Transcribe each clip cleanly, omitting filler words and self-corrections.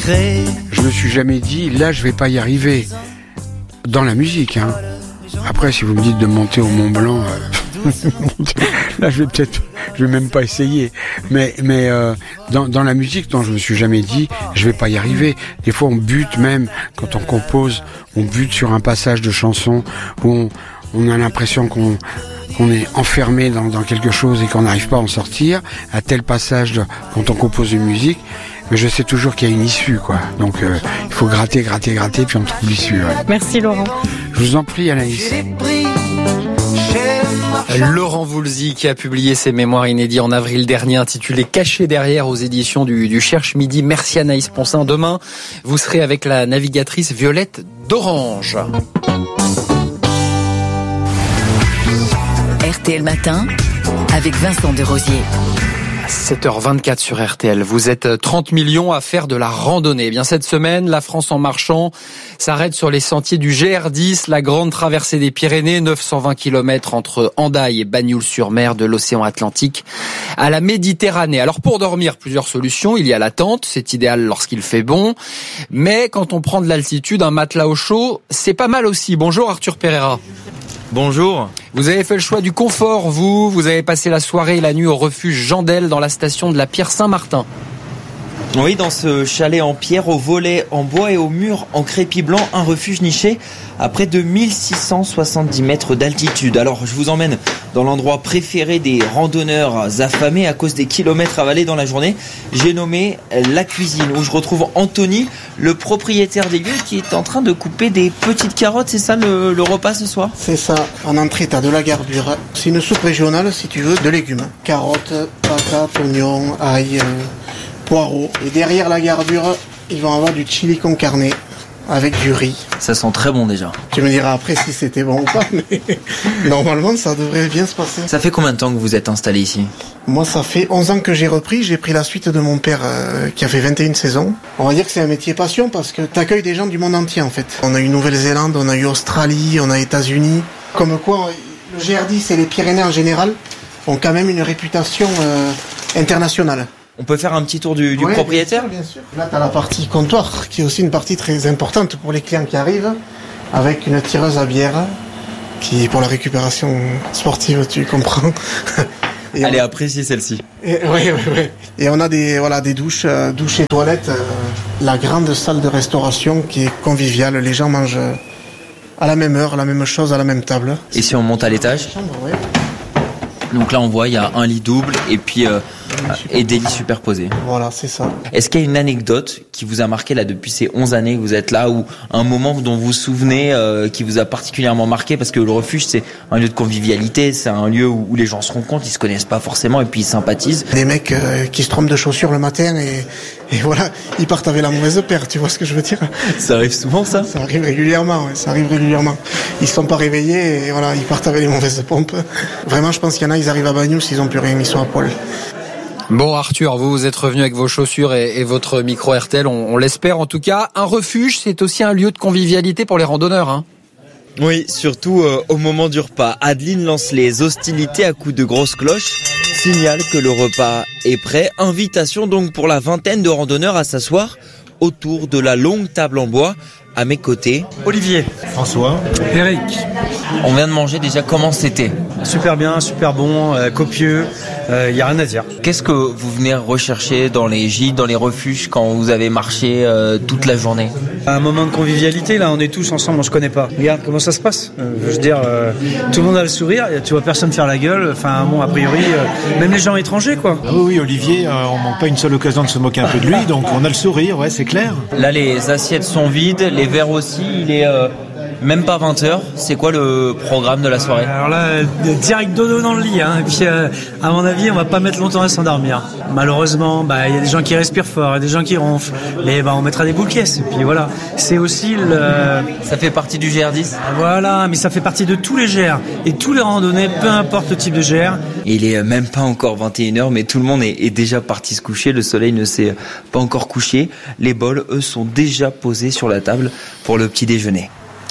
secret. Je me suis jamais dit, là je vais pas y arriver. Dans la musique, hein. Après, si vous me dites de monter au Mont Blanc, là je vais même pas essayer. Mais dans la musique, non, je me suis jamais dit, je vais pas y arriver. Des fois, on bute même quand on compose, on bute sur un passage de chanson où on a l'impression qu'on est enfermé dans quelque chose et qu'on n'arrive pas à en sortir. À tel passage quand on compose une musique. Mais je sais toujours qu'il y a une issue, quoi. Donc, il faut gratter, puis on trouve l'issue. Ouais. Merci Laurent. Je vous en prie, Anaïs. Laurent Voulzy qui a publié ses mémoires inédits en avril dernier intitulé Caché derrière aux éditions du Cherche Midi. Merci Anaïs Poncin. Demain, vous serez avec la navigatrice Violette d'Orange. RTL Matin avec Vincent Desrosiers. 7h24 sur RTL. Vous êtes 30 millions à faire de la randonnée. Eh bien, cette semaine, la France en marchant s'arrête sur les sentiers du GR10, la grande traversée des Pyrénées, 920 km entre Hendaye et Bagnoul-sur-Mer, de l'océan Atlantique à la Méditerranée. Alors, pour dormir, plusieurs solutions. Il y a la tente, c'est idéal lorsqu'il fait bon. Mais quand on prend de l'altitude, un matelas au chaud, c'est pas mal aussi. Bonjour Arthur Pereira. Bonjour. Vous avez fait le choix du confort, vous avez passé la soirée et la nuit au refuge Jandel dans la station de la Pierre Saint-Martin. Oui, dans ce chalet en pierre, aux volets en bois et aux murs en crépi blanc, un refuge niché à près de 1670 mètres d'altitude. Alors, je vous emmène dans l'endroit préféré des randonneurs affamés à cause des kilomètres avalés dans la journée. J'ai nommé la cuisine, où je retrouve Anthony, le propriétaire des lieux, qui est en train de couper des petites carottes. C'est ça le repas ce soir ? C'est ça. En entrée, t'as de la gardure. C'est une soupe régionale, si tu veux, de légumes. Carottes, patates, oignons, ail, poireaux. Et derrière la gardure, ils vont avoir du chili con carne avec du riz. Ça sent très bon déjà. Tu me diras après si c'était bon ou pas, mais normalement ça devrait bien se passer. Ça fait combien de temps que vous êtes installé ici ? Moi ça fait 11 ans que j'ai repris, j'ai pris la suite de mon père qui a fait 21 saisons. On va dire que c'est un métier passion parce que t'accueilles des gens du monde entier en fait. On a eu Nouvelle-Zélande, on a eu Australie, on a États-Unis. Comme quoi le GR10 et les Pyrénées en général ont quand même une réputation internationale. On peut faire un petit tour du propriétaire ? Bien sûr. Là, tu as la partie comptoir, qui est aussi une partie très importante pour les clients qui arrivent, avec une tireuse à bière, qui pour la récupération sportive, tu comprends. Elle est appréciée celle-ci. Oui. Et on a des douches et toilettes, la grande salle de restauration qui est conviviale. Les gens mangent à la même heure, la même chose, à la même table. Et si on monte à l'étage ? Donc là, on voit, il y a un lit double et puis et des lits superposés. Voilà, c'est ça. Est-ce qu'il y a une anecdote qui vous a marqué là depuis ces 11 années que vous êtes là, ou un moment dont vous vous souvenez qui vous a particulièrement marqué ? Parce que le refuge, c'est un lieu de convivialité, c'est un lieu où les gens se rencontrent, ils se connaissent pas forcément et puis ils sympathisent. Des mecs qui se trompent de chaussures le matin et voilà, ils partent avec la mauvaise paire, tu vois ce que je veux dire ? Ça arrive souvent ça ? Ça arrive régulièrement, ça arrive régulièrement. Ils sont pas réveillés et voilà, ils partent avec les mauvaises pompes. Vraiment, je pense qu'il y en a, ils arrivent à Bagnoul, s'ils ont plus rien, ils sont à poil. Bon Arthur, vous êtes revenu avec vos chaussures et votre micro RTL, on l'espère en tout cas. Un refuge, c'est aussi un lieu de convivialité pour les randonneurs, hein. Oui, surtout au moment du repas. Adeline lance les hostilités à coups de grosses cloches, signale que le repas est prêt. Invitation donc pour la vingtaine de randonneurs à s'asseoir autour de la longue table en bois. À mes côtés, Olivier, François, Eric. On vient de manger déjà, comment c'était ? Super bien, super bon, copieux, y a rien à dire. Qu'est-ce que vous venez rechercher dans les gîtes, dans les refuges quand vous avez marché toute la journée ? Un moment de convivialité, là, on est tous ensemble, on se connaît pas. Regarde comment ça se passe. Je veux dire, tout le monde a le sourire, tu vois personne faire la gueule. Enfin bon, a priori, même les gens étrangers, quoi. Ah oui, Olivier, on manque pas une seule occasion de se moquer un peu de lui, donc on a le sourire, ouais, c'est clair. Là, les assiettes sont vides, les verres aussi, il est même pas 20h. C'est quoi le programme de la soirée ? Alors là, direct dodo dans le lit, hein. Et puis, à mon avis, on va pas mettre longtemps à s'endormir. Malheureusement, il y a des gens qui respirent fort, il y a des gens qui ronflent. Mais on mettra des boules caisses. Et puis voilà, c'est aussi Ça fait partie du GR10 ? Voilà, mais ça fait partie de tous les GR. Et tous les randonnées, peu importe le type de GR. Et il est même pas encore 21h, mais tout le monde est déjà parti se coucher. Le soleil ne s'est pas encore couché. Les bols, eux, sont déjà posés sur la table pour le petit déjeuner.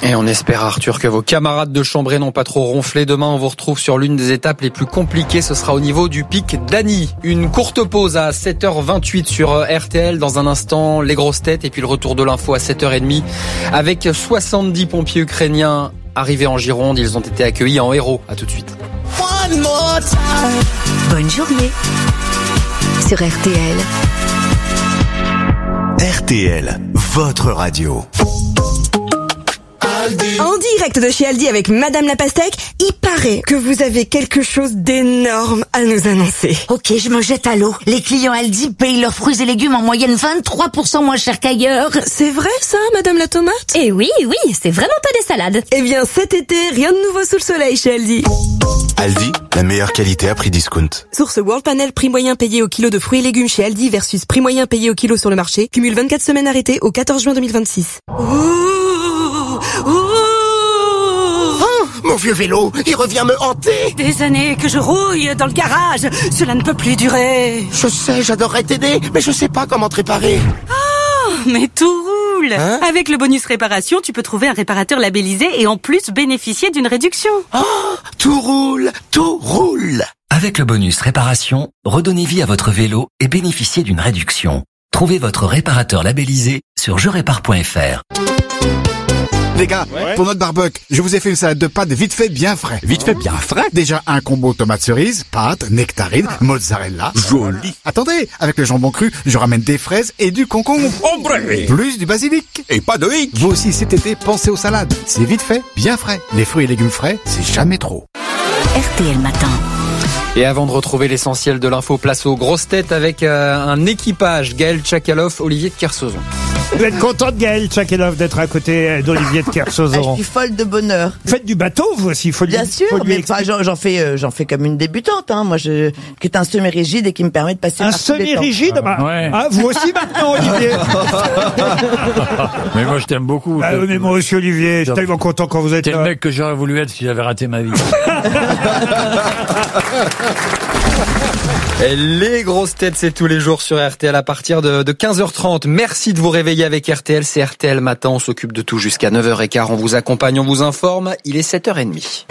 Et on espère, Arthur, que vos camarades de Chambray n'ont pas trop ronflé. Demain, on vous retrouve sur l'une des étapes les plus compliquées. Ce sera au niveau du pic d'Annie. Une courte pause à 7h28 sur RTL. Dans un instant, les grosses têtes et puis le retour de l'info à 7h30 avec 70 pompiers ukrainiens arrivés en Gironde. Ils ont été accueillis en héros. À tout de suite. Bonne journée sur RTL. RTL, votre radio. En direct de chez Aldi avec Madame la Pastèque, il paraît que vous avez quelque chose d'énorme à nous annoncer. Ok, je me jette à l'eau. Les clients Aldi payent leurs fruits et légumes en moyenne 23% moins cher qu'ailleurs. C'est vrai ça, Madame la Tomate? Eh oui, c'est vraiment pas des salades. Eh bien cet été, rien de nouveau sous le soleil chez Aldi. Aldi, la meilleure qualité à prix discount. Source World Panel, prix moyen payé au kilo de fruits et légumes chez Aldi versus prix moyen payé au kilo sur le marché. Cumule 24 semaines arrêtées au 14 juin 2026. Mon vieux vélo, il revient me hanter. Des années que je rouille dans le garage. Cela ne peut plus durer. Je sais, j'adorerais t'aider, mais je sais pas comment te réparer. Oh, mais tout roule. Avec le bonus réparation, tu peux trouver un réparateur labellisé et en plus bénéficier d'une réduction. Oh, tout roule, tout roule. Avec le bonus réparation, redonnez vie à votre vélo et bénéficiez d'une réduction. Trouvez votre réparateur labellisé sur jerépare.fr. Les gars, pour notre barbecue, je vous ai fait une salade de pâtes vite fait bien frais. Vite fait bien frais? Déjà un combo tomate cerise, pâtes, nectarine, mozzarella. Joli. Attendez, avec le jambon cru, je ramène des fraises et du concombre. Ombre. Plus du basilic. Et pas de hic. Vous aussi cet été, pensez aux salades. C'est vite fait, bien frais. Les fruits et légumes frais, c'est jamais trop. RTL Matin. Et avant de retrouver l'essentiel de l'info, place aux grosses têtes avec un équipage. Gaël Tchakaloff, Olivier de Kersauzon. Vous êtes content de Gaël Tchakaloff d'être à côté d'Olivier de Kersauzon? Je suis folle de bonheur. Faites du bateau, vous aussi, Bien sûr, mais j'en fais comme une débutante, hein. Moi, qui est un semi-rigide et qui me permet de passer un par tous les temps. semi-rigide? Ouais. Ah, vous aussi maintenant, Olivier? Mais moi, je t'aime beaucoup. Ah, mais moi aussi, Olivier, je suis tellement content quand vous êtes là. T'es là. le mec que j'aurais voulu être si j'avais raté ma vie. Les grosses têtes, c'est tous les jours sur RTL à partir de 15h30. Merci de vous réveiller avec RTL. C'est RTL Matin. On s'occupe de tout jusqu'à 9h15. On vous accompagne, on vous informe. Il est 7h30.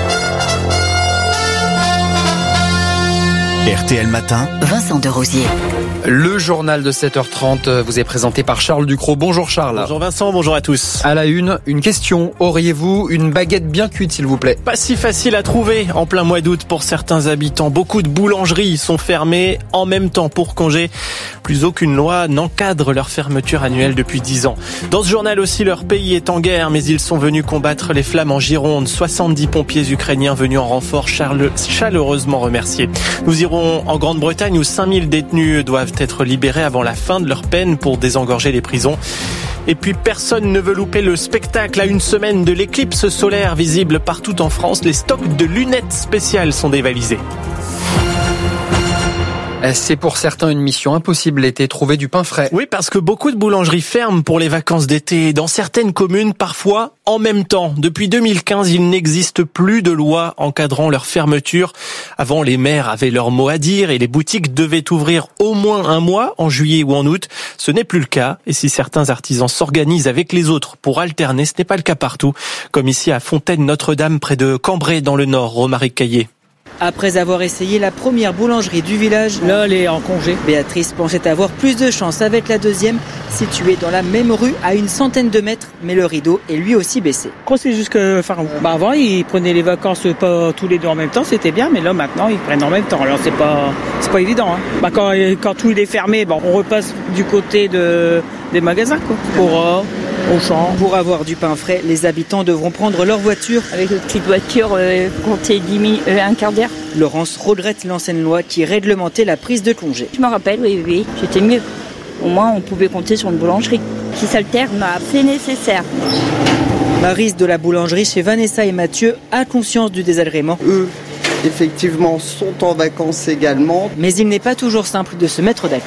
RTL Matin. Vincent Derosier. Le journal de 7h30 vous est présenté par Charles Ducrot. Bonjour Charles. Bonjour Vincent, bonjour à tous. À la une question. Auriez-vous une baguette bien cuite s'il vous plaît? Pas si facile à trouver en plein mois d'août pour certains habitants. Beaucoup de boulangeries sont fermées en même temps pour congé. Plus aucune loi n'encadre leur fermeture annuelle depuis 10 ans. Dans ce journal aussi, leur pays est en guerre, mais ils sont venus combattre les flammes en Gironde. 70 pompiers ukrainiens venus en renfort chaleureusement remerciés. Nous irons en Grande-Bretagne où 5000 détenus doivent être libérés avant la fin de leur peine pour désengorger les prisons. Et puis personne ne veut louper le spectacle. À une semaine de l'éclipse solaire visible partout en France, les stocks de lunettes spéciales sont dévalisés. C'est pour certains une mission impossible l'été, trouver du pain frais. Oui, parce que beaucoup de boulangeries ferment pour les vacances d'été. Dans certaines communes, parfois en même temps. Depuis 2015, il n'existe plus de loi encadrant leur fermeture. Avant, les maires avaient leur mot à dire et les boutiques devaient ouvrir au moins un mois, en juillet ou en août. Ce n'est plus le cas. Et si certains artisans s'organisent avec les autres pour alterner, ce n'est pas le cas partout. Comme ici à Fontaine-Notre-Dame, près de Cambrai, dans le Nord, Romaric Caillé. Après avoir essayé la première boulangerie du village, là elle est en congé. Béatrice pensait avoir plus de chance avec la deuxième, située dans la même rue à une centaine de mètres, mais le rideau est lui aussi baissé. Quand c'est jusqu'à fin août. Avant ils prenaient les vacances pas tous les deux en même temps, c'était bien, mais là maintenant ils prennent en même temps. Alors c'est pas évident. Hein. Quand tout est fermé, on repasse du côté des magasins quoi. Pour avoir du pain frais, les habitants devront prendre leur voiture. Avec une petite voiture, compter 10 minutes, un quart d'heure. Laurence regrette l'ancienne loi qui réglementait la prise de congé. Je me rappelle, oui, c'était mieux. Au moins, on pouvait compter sur une boulangerie. Si ça alterne, c'est nécessaire. Maryse de la boulangerie chez Vanessa et Mathieu a conscience du désagrément. Eux, effectivement, sont en vacances également. Mais il n'est pas toujours simple de se mettre d'accord.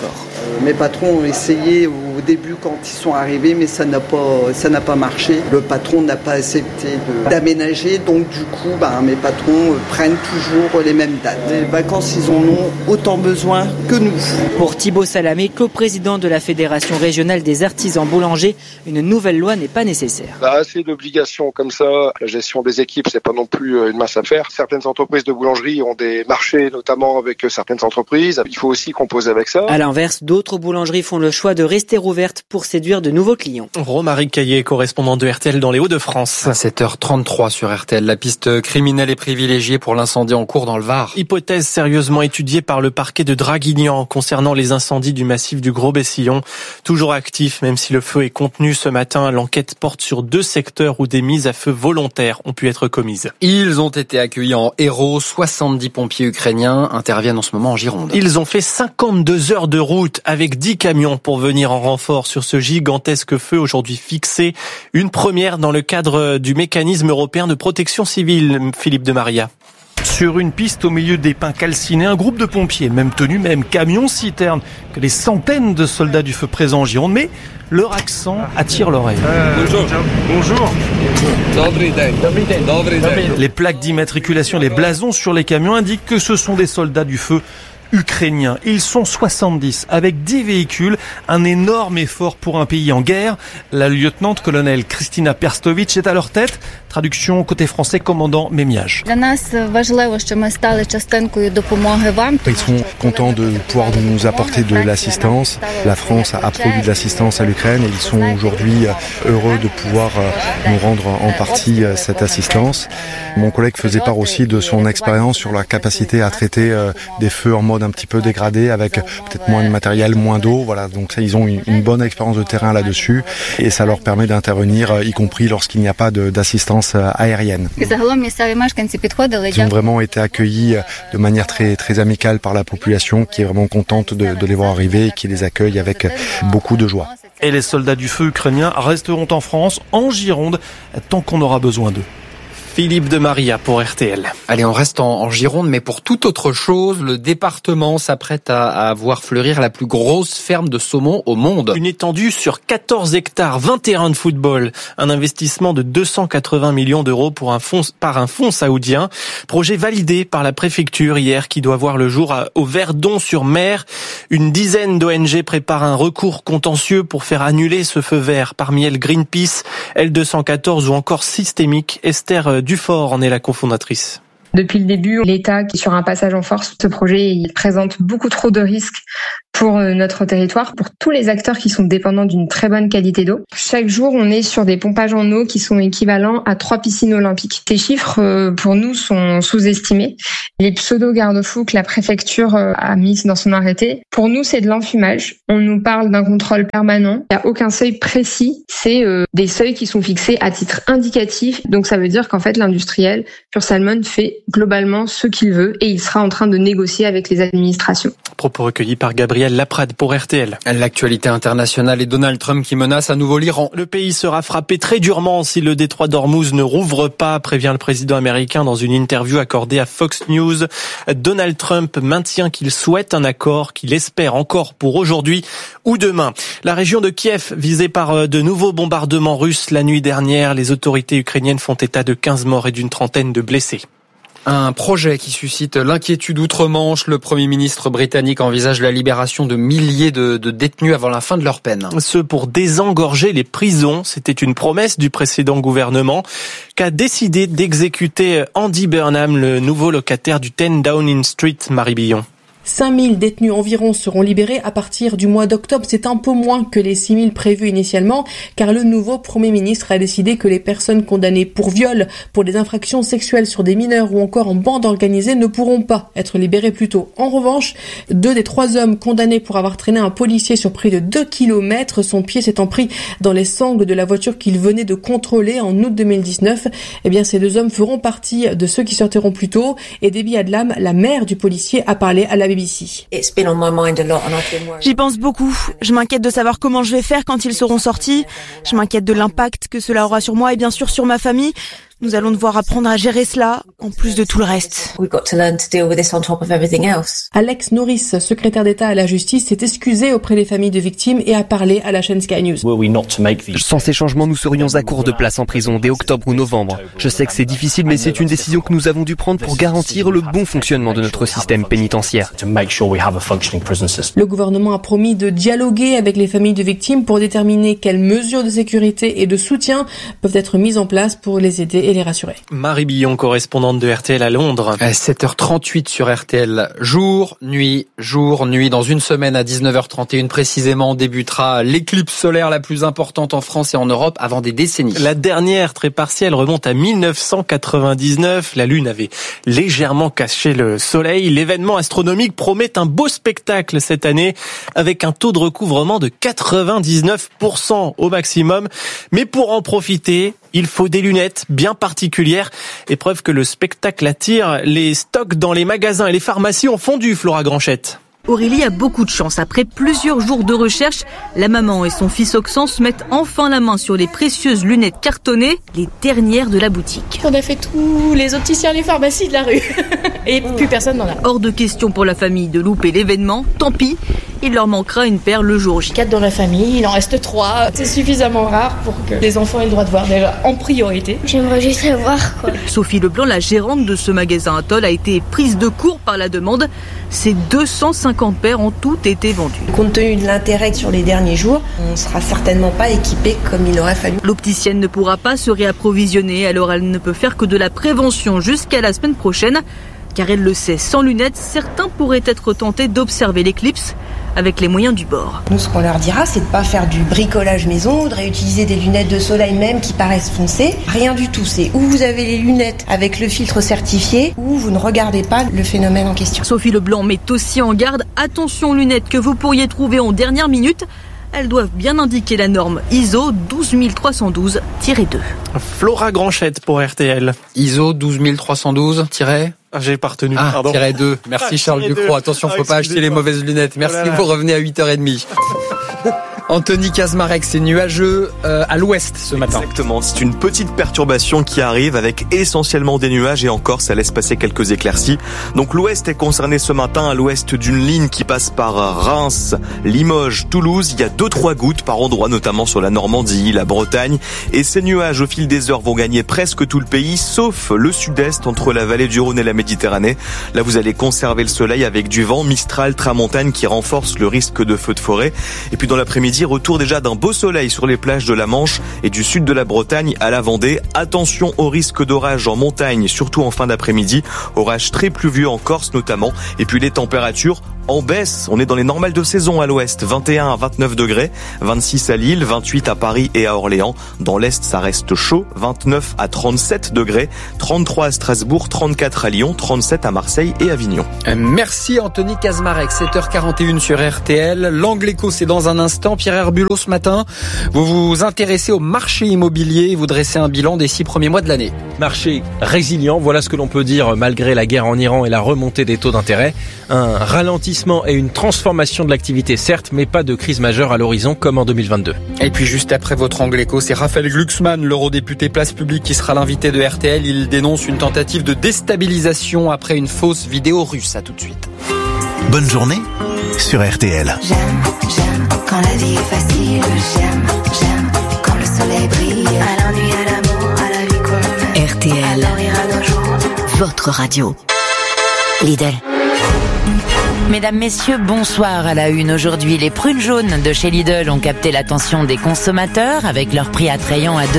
Mes patrons ont essayé au début quand ils sont arrivés, mais ça n'a pas marché. Le patron n'a pas accepté d'aménager, donc du coup, mes patrons prennent toujours les mêmes dates. Les vacances, ils en ont autant besoin que nous. Pour Thibaut Salamé, co-président de la Fédération régionale des artisans boulangers, une nouvelle loi n'est pas nécessaire. Assez d'obligations comme ça, la gestion des équipes, c'est pas non plus une mince affaire. Certaines entreprises de boulangerie ont des marchés, notamment avec certaines entreprises. Il faut aussi composer avec ça. À l'inverse, d'autres boulangeries font le choix de rester ouvertes pour séduire de nouveaux clients. Romaric Caillé, correspondant de RTL dans les Hauts-de-France. À 7h33 sur RTL, la piste criminelle est privilégiée pour l'incendie en cours dans le Var. Hypothèse sérieusement étudiée par le parquet de Draguignan concernant les incendies du massif du Gros-Bessillon. Toujours actif, même si le feu est contenu ce matin, l'enquête porte sur 2 secteurs où des mises à feu volontaires ont pu être commises. Ils ont été accueillis en héros. 70 pompiers ukrainiens interviennent en ce moment en Gironde. Ils ont fait 52 heures de route avec 10 camions pour venir en renfort sur ce gigantesque feu aujourd'hui fixé. Une première dans le cadre du mécanisme européen de protection civile, Philippe de Maria. Sur une piste au milieu des pins calcinés, un groupe de pompiers, même tenue, même camion citerne, que les centaines de soldats du feu présents en Gironde, mais leur accent attire l'oreille. Bonjour. Les plaques d'immatriculation, les blasons sur les camions indiquent que ce sont des soldats du feu ukrainiens. Ils sont 70 avec 10 véhicules, un énorme effort pour un pays en guerre. La lieutenant-colonel Kristina Perstovic est à leur tête. Traduction côté français, commandant Mémiage. Ils sont contents de pouvoir nous apporter de l'assistance. La France a produit de l'assistance à l'Ukraine et ils sont aujourd'hui heureux de pouvoir nous rendre en partie cette assistance. Mon collègue faisait part aussi de son expérience sur la capacité à traiter des feux en mode un petit peu dégradé avec peut-être moins de matériel, moins d'eau. Voilà, donc ça, ils ont une bonne expérience de terrain là-dessus et ça leur permet d'intervenir, y compris lorsqu'il n'y a pas d'assistance aérienne. Ils ont vraiment été accueillis de manière très, très amicale par la population qui est vraiment contente de les voir arriver et qui les accueille avec beaucoup de joie. Et les soldats du feu ukrainiens resteront en France, en Gironde, tant qu'on aura besoin d'eux. Philippe de Maria pour RTL. Allez, on reste en Gironde, mais pour toute autre chose, le département s'apprête à voir fleurir la plus grosse ferme de saumon au monde. Une étendue sur 14 hectares, 20 terrains de football. Un investissement de 280 millions d'euros par un fonds saoudien. Projet validé par la préfecture hier qui doit voir le jour au Verdon-sur-Mer. Une dizaine d'ONG préparent un recours contentieux pour faire annuler ce feu vert. Parmi elles Greenpeace, L214 ou encore Systémique. Esther Dufort en est la cofondatrice. Depuis le début, l'État qui est sur un passage en force. Ce projet, il présente beaucoup trop de risques pour notre territoire, pour tous les acteurs qui sont dépendants d'une très bonne qualité d'eau. Chaque jour, on est sur des pompages en eau qui sont équivalents à 3 piscines olympiques. Ces chiffres, pour nous, sont sous-estimés. Les pseudo-garde-fous que la préfecture a mis dans son arrêté, pour nous, c'est de l'enfumage. On nous parle d'un contrôle permanent. Il n'y a aucun seuil précis. C'est des seuils qui sont fixés à titre indicatif. Donc, ça veut dire qu'en fait, l'industriel, Pure Salmon, fait globalement ce qu'il veut et il sera en train de négocier avec les administrations. Propos recueillis par Gabriel Laprade pour RTL. L'actualité internationale et Donald Trump qui menace à nouveau l'Iran. Le pays sera frappé très durement si le détroit d'Ormuz ne rouvre pas, prévient le président américain dans une interview accordée à Fox News. Donald Trump maintient qu'il souhaite un accord, qu'il espère encore pour aujourd'hui ou demain. La région de Kiev visée par de nouveaux bombardements russes la nuit dernière. Les autorités ukrainiennes font état de 15 morts et d'une trentaine de blessés. Un projet qui suscite l'inquiétude outre-Manche. Le Premier ministre britannique envisage la libération de milliers de détenus avant la fin de leur peine. Ce pour désengorger les prisons. C'était une promesse du précédent gouvernement qu'a décidé d'exécuter Andy Burnham, le nouveau locataire du 10 Downing Street, Marie Billon. 5000 détenus environ seront libérés à partir du mois d'octobre. C'est un peu moins que les 6000 prévus initialement, car le nouveau Premier ministre a décidé que les personnes condamnées pour viol, pour des infractions sexuelles sur des mineurs ou encore en bande organisée ne pourront pas être libérés plus tôt. En revanche, 2 des 3 hommes condamnés pour avoir traîné un policier sur près de 2 kilomètres, son pied s'étant pris dans les sangles de la voiture qu'il venait de contrôler en août 2019, ces 2 hommes feront partie de ceux qui sortiront plus tôt. Et Debbie Adlam, la mère du policier, a parlé à la BBC. J'y pense beaucoup. Je m'inquiète de savoir comment je vais faire quand ils seront sortis. Je m'inquiète de l'impact que cela aura sur moi et bien sûr sur ma famille. Nous allons devoir apprendre à gérer cela, en plus de tout le reste. Alex Norris, secrétaire d'État à la justice, s'est excusé auprès des familles de victimes et a parlé à la chaîne Sky News. Sans ces changements, nous serions à court de place en prison dès octobre ou novembre. Je sais que c'est difficile, mais c'est une décision que nous avons dû prendre pour garantir le bon fonctionnement de notre système pénitentiaire. Le gouvernement a promis de dialoguer avec les familles de victimes pour déterminer quelles mesures de sécurité et de soutien peuvent être mises en place pour les aider et les rassurer. Marie Billon, correspondante de RTL à Londres. 7h38 sur RTL. Jour, nuit. Dans une semaine à 19h31 précisément débutera l'éclipse solaire la plus importante en France et en Europe avant des décennies. La dernière, très partielle, remonte à 1999. La Lune avait légèrement caché le soleil. L'événement astronomique promet un beau spectacle cette année avec un taux de recouvrement de 99% au maximum. Mais pour en profiter, il faut des lunettes bien particulières. Et preuve que le spectacle attire, les stocks dans les magasins et les pharmacies ont fondu, Flora Granchette. Aurélie a beaucoup de chance. Après plusieurs jours de recherche, la maman et son fils Oxens mettent enfin la main sur les précieuses lunettes cartonnées, les dernières de la boutique. On a fait tous les opticiens, les pharmacies de la rue. Et plus personne n'en a. Hors de question pour la famille de louper l'événement, tant pis, il leur manquera une paire le jour J. 4 dans la famille, il en reste 3. C'est suffisamment rare pour que les enfants aient le droit de voir déjà en priorité. J'aimerais juste voir quoi. Sophie Leblanc, la gérante de ce magasin Atoll, a été prise de court par la demande. Ces 250 paires ont toutes été vendues. Compte tenu de l'intérêt sur les derniers jours, on ne sera certainement pas équipé comme il aurait fallu. L'opticienne ne pourra pas se réapprovisionner, alors elle ne peut faire que de la prévention jusqu'à la semaine prochaine. Car elle le sait, sans lunettes, certains pourraient être tentés d'observer l'éclipse avec les moyens du bord. Nous, ce qu'on leur dira, c'est de ne pas faire du bricolage maison, de réutiliser des lunettes de soleil même qui paraissent foncées. Rien du tout. C'est où vous avez les lunettes avec le filtre certifié, ou vous ne regardez pas le phénomène en question. Sophie Leblanc met aussi en garde. Attention aux lunettes que vous pourriez trouver en dernière minute. Elles doivent bien indiquer la norme ISO 12312-2. Flora Granchette pour RTL. ISO 12312- j'ai pas retenu, pardon. -2. Merci Charles Ducrot. Attention, faut pas acheter les mauvaises lunettes. Merci, vous revenez à 8h30. Anthony Kazmarek, c'est nuageux à l'ouest ce matin. Exactement, c'est une petite perturbation qui arrive avec essentiellement des nuages et encore ça laisse passer quelques éclaircies. Donc l'ouest est concerné ce matin à l'ouest d'une ligne qui passe par Reims, Limoges, Toulouse. Il y a 2-3 gouttes par endroit, notamment sur la Normandie, la Bretagne. Et ces nuages au fil des heures vont gagner presque tout le pays, sauf le sud-est entre la vallée du Rhône et la Méditerranée. Là vous allez conserver le soleil avec du vent, Mistral, Tramontane qui renforce le risque de feux de forêt. Et puis dans l'après-midi, retour déjà d'un beau soleil sur les plages de la Manche et du sud de la Bretagne à la Vendée. Attention au risque d'orage en montagne, surtout en fin d'après-midi. Orage très pluvieux en Corse notamment. Et puis les températures en baisse. On est dans les normales de saison à l'ouest. 21 à 29 degrés, 26 à Lille, 28 à Paris et à Orléans. Dans l'est, ça reste chaud. 29 à 37 degrés, 33 à Strasbourg, 34 à Lyon, 37 à Marseille et Avignon. Merci Anthony Kazmarek. 7h41 sur RTL. L'Angle Éco, c'est dans un instant. Pierre Herbulot, ce matin, vous vous intéressez au marché immobilier et vous dressez un bilan des 6 premiers mois de l'année. Marché résilient, voilà ce que l'on peut dire malgré la guerre en Iran et la remontée des taux d'intérêt. Un ralentissement et une transformation de l'activité, certes, mais pas de crise majeure à l'horizon comme en 2022. Et puis juste après votre Angle Éco, c'est Raphaël Glucksmann, l'eurodéputé Place Publique, qui sera l'invité de RTL. Il dénonce une tentative de déstabilisation après une fausse vidéo russe. À tout de suite. Bonne journée sur RTL. J'aime quand la vie est facile. J'aime quand le soleil brille. À l'ennui, à l'amour, à la vie qu'on mène. RTL, votre radio. Lidl. Mesdames, messieurs, bonsoir à la une. Aujourd'hui, les prunes jaunes de chez Lidl ont capté l'attention des consommateurs avec leur prix attrayant à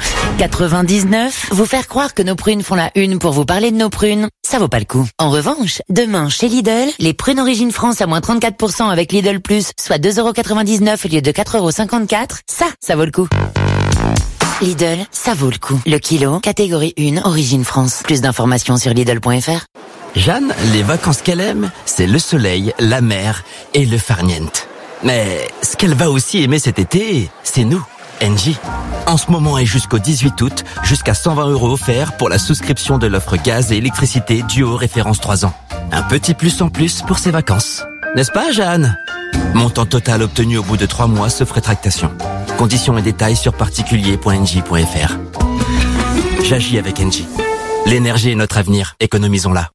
2,99 €. Vous faire croire que nos prunes font la une pour vous parler de nos prunes, ça vaut pas le coup. En revanche, demain, chez Lidl, les prunes Origine France à moins 34% avec Lidl Plus, soit 2,99 € au lieu de 4,54 €, ça vaut le coup. Lidl, ça vaut le coup. Le kilo, catégorie 1, Origine France. Plus d'informations sur Lidl.fr. Jeanne, les vacances qu'elle aime, c'est le soleil, la mer et le farniente. Mais ce qu'elle va aussi aimer cet été, c'est nous, Engie. En ce moment et jusqu'au 18 août, jusqu'à 120 € offerts pour la souscription de l'offre gaz et électricité Duo référence 3 ans. Un petit plus en plus pour ses vacances. N'est-ce pas, Jeanne? Montant total obtenu au bout de 3 mois sauf rétractation. Conditions et détails sur particulier.engie.fr. j'agis avec Engie. L'énergie est notre avenir, économisons-la.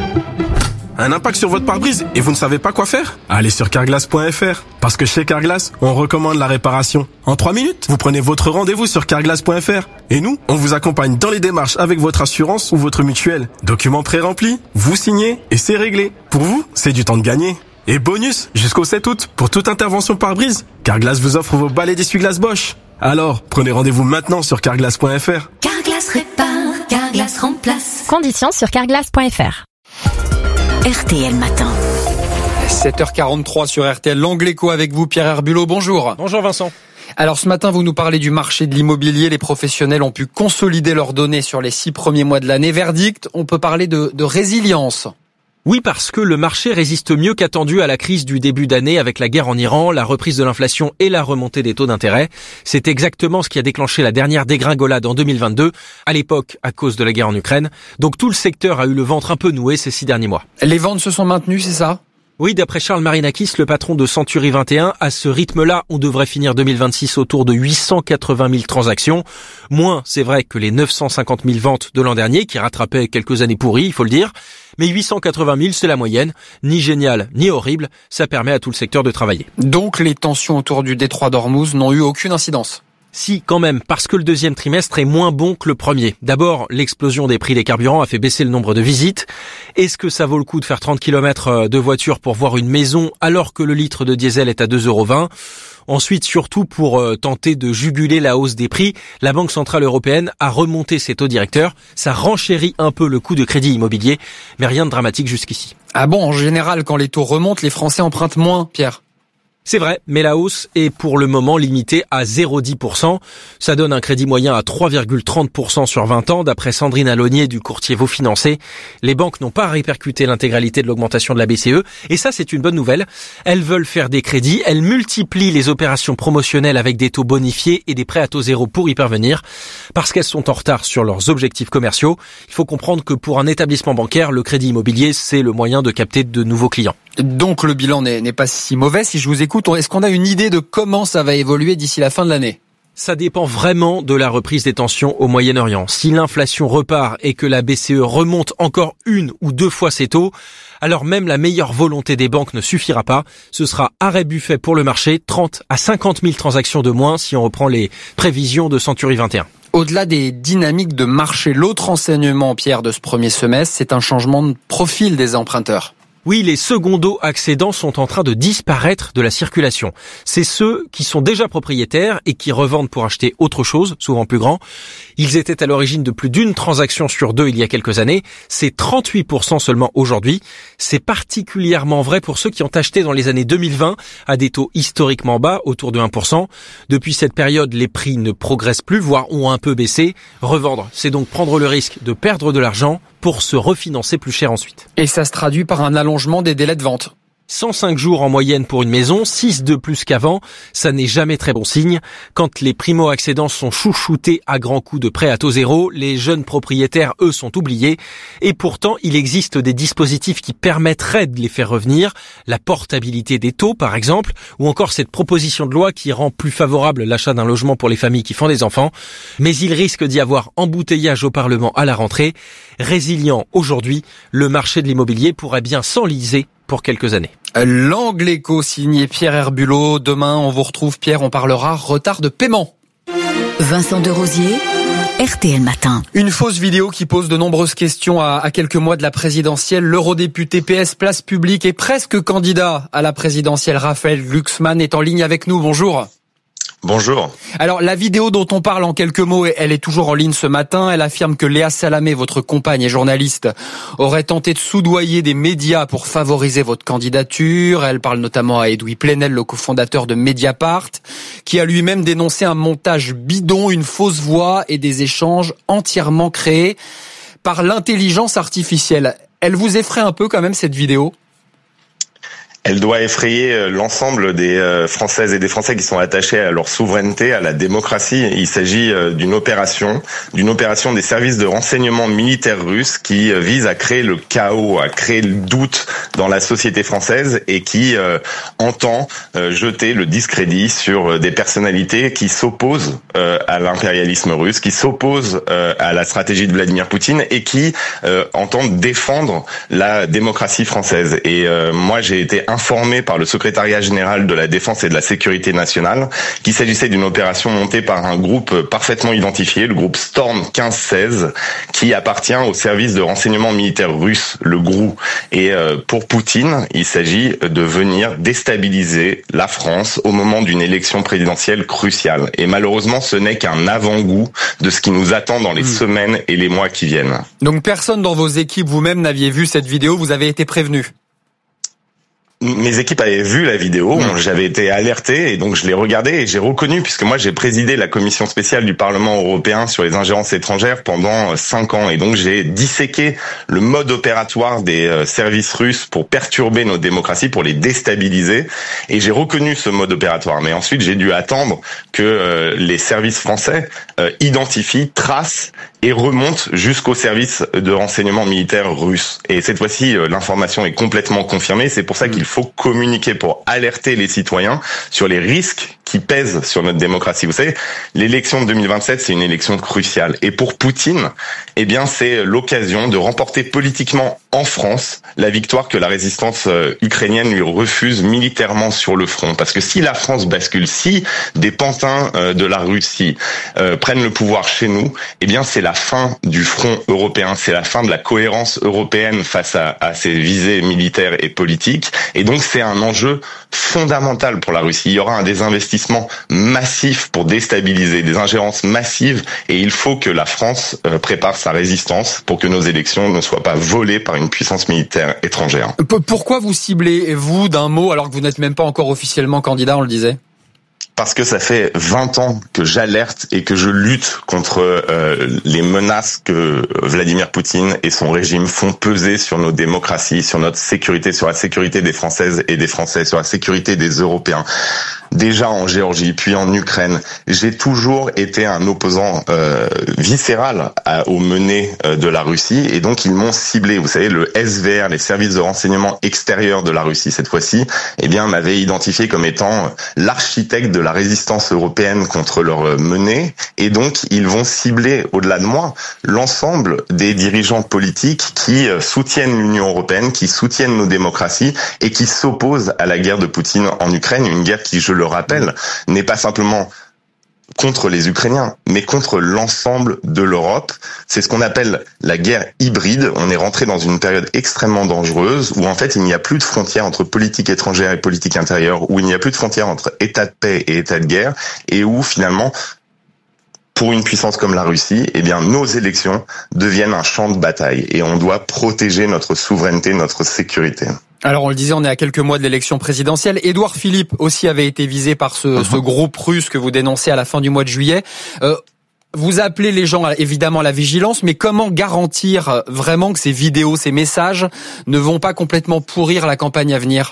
Un impact sur votre pare-brise et vous ne savez pas quoi faire? Allez sur carglass.fr. Parce que chez Carglass, on recommande la réparation. En 3 minutes, vous prenez votre rendez-vous sur carglass.fr. Et nous, on vous accompagne dans les démarches avec votre assurance ou votre mutuelle. Documents pré-remplis, vous signez et c'est réglé. Pour vous, c'est du temps de gagner. Et bonus, jusqu'au 7 août, pour toute intervention pare-brise, Carglass vous offre vos balais d'essuie-glace Bosch. Alors, prenez rendez-vous maintenant sur carglass.fr. Carglass répare, Carglass remplace. Conditions sur carglass.fr. RTL Matin. 7h43 sur RTL, l'Angle Écho avec vous, Pierre Herbulot. Bonjour. Bonjour Vincent. Alors ce matin, vous nous parlez du marché de l'immobilier. Les professionnels ont pu consolider leurs données sur les 6 premiers mois de l'année. Verdict, on peut parler de résilience. Oui, parce que le marché résiste mieux qu'attendu à la crise du début d'année avec la guerre en Iran, la reprise de l'inflation et la remontée des taux d'intérêt. C'est exactement ce qui a déclenché la dernière dégringolade en 2022, à l'époque à cause de la guerre en Ukraine. Donc tout le secteur a eu le ventre un peu noué ces 6 derniers mois. Les ventes se sont maintenues, c'est ça ? Oui, d'après Charles Marinakis, le patron de Century 21, à ce rythme-là, on devrait finir 2026 autour de 880 000 transactions. Moins, c'est vrai, que les 950 000 ventes de l'an dernier, qui rattrapaient quelques années pourries, il faut le dire. Mais 880 000, c'est la moyenne. Ni génial, ni horrible. Ça permet à tout le secteur de travailler. Donc, les tensions autour du détroit d'Ormuz n'ont eu aucune incidence ? Si, quand même, parce que le deuxième trimestre est moins bon que le premier. D'abord, l'explosion des prix des carburants a fait baisser le nombre de visites. Est-ce que ça vaut le coup de faire 30 km de voiture pour voir une maison alors que le litre de diesel est à 2,20 €? Ensuite, surtout pour tenter de juguler la hausse des prix, la Banque Centrale Européenne a remonté ses taux directeurs. Ça renchérit un peu le coût de crédit immobilier, mais rien de dramatique jusqu'ici. Ah bon, en général, quand les taux remontent, les Français empruntent moins, Pierre ? C'est vrai, mais la hausse est pour le moment limitée à 0,10%. Ça donne un crédit moyen à 3,30% sur 20 ans, d'après Sandrine Alonier du courtier Vaux Financé. Les banques n'ont pas répercuté l'intégralité de l'augmentation de la BCE, et ça c'est une bonne nouvelle. Elles veulent faire des crédits, elles multiplient les opérations promotionnelles avec des taux bonifiés et des prêts à taux zéro pour y parvenir. Parce qu'elles sont en retard sur leurs objectifs commerciaux, il faut comprendre que pour un établissement bancaire, le crédit immobilier, c'est le moyen de capter de nouveaux clients. Donc le bilan n'est pas si mauvais. Si je vous écoute, est-ce qu'on a une idée de comment ça va évoluer d'ici la fin de l'année ? Ça dépend vraiment de la reprise des tensions au Moyen-Orient. Si l'inflation repart et que la BCE remonte encore 1 ou 2 fois ses taux, alors même la meilleure volonté des banques ne suffira pas. Ce sera arrêt buffet pour le marché, 30 à 50 000 transactions de moins si on reprend les prévisions de Century 21. Au-delà des dynamiques de marché, l'autre enseignement, Pierre, de ce premier semestre, c'est un changement de profil des emprunteurs. Oui, les secondo-accédants sont en train de disparaître de la circulation. C'est ceux qui sont déjà propriétaires et qui revendent pour acheter autre chose, souvent plus grand. Ils étaient à l'origine de plus d'une transaction sur 2 il y a quelques années. C'est 38% seulement aujourd'hui. C'est particulièrement vrai pour ceux qui ont acheté dans les années 2020 à des taux historiquement bas, autour de 1%. Depuis cette période, les prix ne progressent plus, voire ont un peu baissé. Revendre, c'est donc prendre le risque de perdre de l'argent pour se refinancer plus cher ensuite. Et ça se traduit par un allongement des délais de vente. 105 jours en moyenne pour une maison, 6 de plus qu'avant, ça n'est jamais très bon signe. Quand les primo-accédants sont chouchoutés à grands coups de prêts à taux zéro, les jeunes propriétaires, eux, sont oubliés. Et pourtant, il existe des dispositifs qui permettraient de les faire revenir. La portabilité des taux, par exemple, ou encore cette proposition de loi qui rend plus favorable l'achat d'un logement pour les familles qui font des enfants. Mais il risque d'y avoir embouteillage au Parlement à la rentrée. Résilient aujourd'hui, le marché de l'immobilier pourrait bien s'enliser pour quelques années. L'Angle Écho signé Pierre Herbulot. Demain, on vous retrouve, Pierre, on parlera retard de paiement. Vincent Derosier, RTL Matin. Une fausse vidéo qui pose de nombreuses questions à quelques mois de la présidentielle. L'eurodéputé PS Place Publique et presque candidat à la présidentielle Raphaël Glucksmann est en ligne avec nous. Bonjour. Bonjour. Alors, la vidéo dont on parle en quelques mots, elle est toujours en ligne ce matin. Elle affirme que Léa Salamé, votre compagne et journaliste, aurait tenté de soudoyer des médias pour favoriser votre candidature. Elle parle notamment à Edoui Plenel, le cofondateur de Mediapart, qui a lui-même dénoncé un montage bidon, une fausse voix et des échanges entièrement créés par l'intelligence artificielle. Elle vous effraie un peu quand même, cette vidéo ? Elle doit effrayer l'ensemble des Françaises et des Français qui sont attachés à leur souveraineté, à la démocratie. Il s'agit d'une opération des services de renseignement militaires russes qui vise à créer le chaos, à créer le doute dans la société française et qui entend jeter le discrédit sur des personnalités qui s'opposent à l'impérialisme russe, qui s'opposent à la stratégie de Vladimir Poutine et qui entendent défendre la démocratie française. Et moi, j'ai été informé par le secrétariat général de la Défense et de la Sécurité nationale qu'il s'agissait d'une opération montée par un groupe parfaitement identifié, le groupe Storm 1516, qui appartient au service de renseignement militaire russe, le GRU. Et pour Poutine, il s'agit de venir déstabiliser la France au moment d'une élection présidentielle cruciale. Et malheureusement, ce n'est qu'un avant-goût de ce qui nous attend dans les semaines et les mois qui viennent. Donc personne dans vos équipes, vous-même, n'aviez vu cette vidéo, vous avez été prévenu? Mes équipes avaient vu la vidéo, j'avais été alerté et donc je l'ai regardée et j'ai reconnu, puisque moi j'ai présidé la commission spéciale du Parlement européen sur les ingérences étrangères pendant 5 ans et donc j'ai disséqué le mode opératoire des services russes pour perturber nos démocraties, pour les déstabiliser, et j'ai reconnu ce mode opératoire. Mais ensuite j'ai dû attendre que les services français identifient, tracent et remontent jusqu'au service de renseignement militaire russe. Et cette fois-ci, l'information est complètement confirmée. C'est pour ça qu'il faut communiquer pour alerter les citoyens sur les risques qui pèsent sur notre démocratie. Vous savez, l'élection de 2027, c'est une élection cruciale. Et pour Poutine, eh bien, c'est l'occasion de remporter politiquement en France la victoire que la résistance ukrainienne lui refuse militairement sur le front. Parce que si la France bascule, si des pantins de la Russie prennent le pouvoir chez nous, eh bien, c'est la fin du front européen, c'est la fin de la cohérence européenne face à ces visées militaires et politiques. Et donc, c'est un enjeu fondamental pour la Russie. Il y aura un désinvestissement massif pour déstabiliser, des ingérences massives, et il faut que la France prépare sa résistance pour que nos élections ne soient pas volées par une puissance militaire étrangère. Pourquoi vous ciblez, vous, d'un mot, alors que vous n'êtes même pas encore officiellement candidat, on le disait ? Parce que ça fait 20 ans que j'alerte et que je lutte contre les menaces que Vladimir Poutine et son régime font peser sur nos démocraties, sur notre sécurité, sur la sécurité des Françaises et des Français, sur la sécurité des Européens. Déjà en Géorgie, puis en Ukraine, j'ai toujours été un opposant viscéral aux menées de la Russie, et donc ils m'ont ciblé. Vous savez, le SVR, les services de renseignement extérieurs de la Russie, cette fois-ci, eh bien, m'avait identifié comme étant l'architecte de la résistance européenne contre leur menée, et donc ils vont cibler, au-delà de moi, l'ensemble des dirigeants politiques qui soutiennent l'Union européenne, qui soutiennent nos démocraties et qui s'opposent à la guerre de Poutine en Ukraine, une guerre qui, je le rappelle, n'est pas simplement contre les Ukrainiens, mais contre l'ensemble de l'Europe. C'est ce qu'on appelle la guerre hybride. On est rentré dans une période extrêmement dangereuse où en fait il n'y a plus de frontières entre politique étrangère et politique intérieure, où il n'y a plus de frontières entre état de paix et état de guerre, et où finalement, pour une puissance comme la Russie, eh bien, nos élections deviennent un champ de bataille et on doit protéger notre souveraineté, notre sécurité. Alors on le disait, on est à quelques mois de l'élection présidentielle. Édouard Philippe aussi avait été visé par ce groupe russe que vous dénoncez à la fin du mois de juillet. Vous appelez les gens évidemment à la vigilance, mais comment garantir vraiment que ces vidéos, ces messages ne vont pas complètement pourrir la campagne à venir ?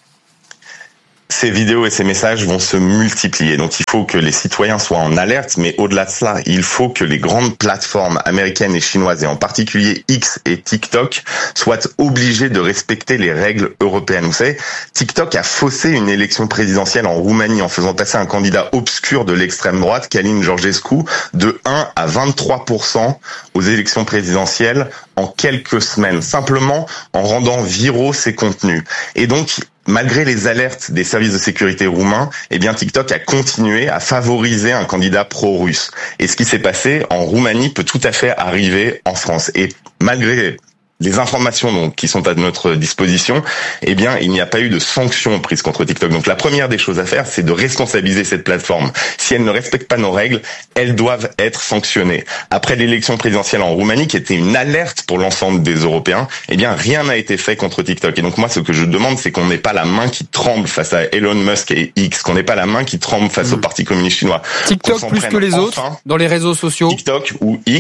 Ces vidéos et ces messages vont se multiplier. Donc il faut que les citoyens soient en alerte, mais au-delà de cela, il faut que les grandes plateformes américaines et chinoises, et en particulier X et TikTok, soient obligées de respecter les règles européennes. Vous savez, TikTok a faussé une élection présidentielle en Roumanie en faisant passer un candidat obscur de l'extrême droite, Călin Georgescu, de 1 à 23% aux élections présidentielles en quelques semaines, simplement en rendant viraux ses contenus. Et donc, malgré les alertes des services de sécurité roumains, eh bien TikTok a continué à favoriser un candidat pro-russe. Et ce qui s'est passé en Roumanie peut tout à fait arriver en France. Et malgré les informations donc qui sont à notre disposition, eh bien, il n'y a pas eu de sanctions prises contre TikTok. Donc la première des choses à faire, c'est de responsabiliser cette plateforme. Si elle ne respecte pas nos règles, elles doivent être sanctionnées. Après l'élection présidentielle en Roumanie, qui était une alerte pour l'ensemble des Européens, eh bien, rien n'a été fait contre TikTok. Et donc moi, ce que je demande, c'est qu'on n'ait pas la main qui tremble face à Elon Musk et X, qu'on n'ait pas la main qui tremble face au Parti communiste chinois. TikTok plus que les autres, dans les réseaux sociaux. TikTok ou X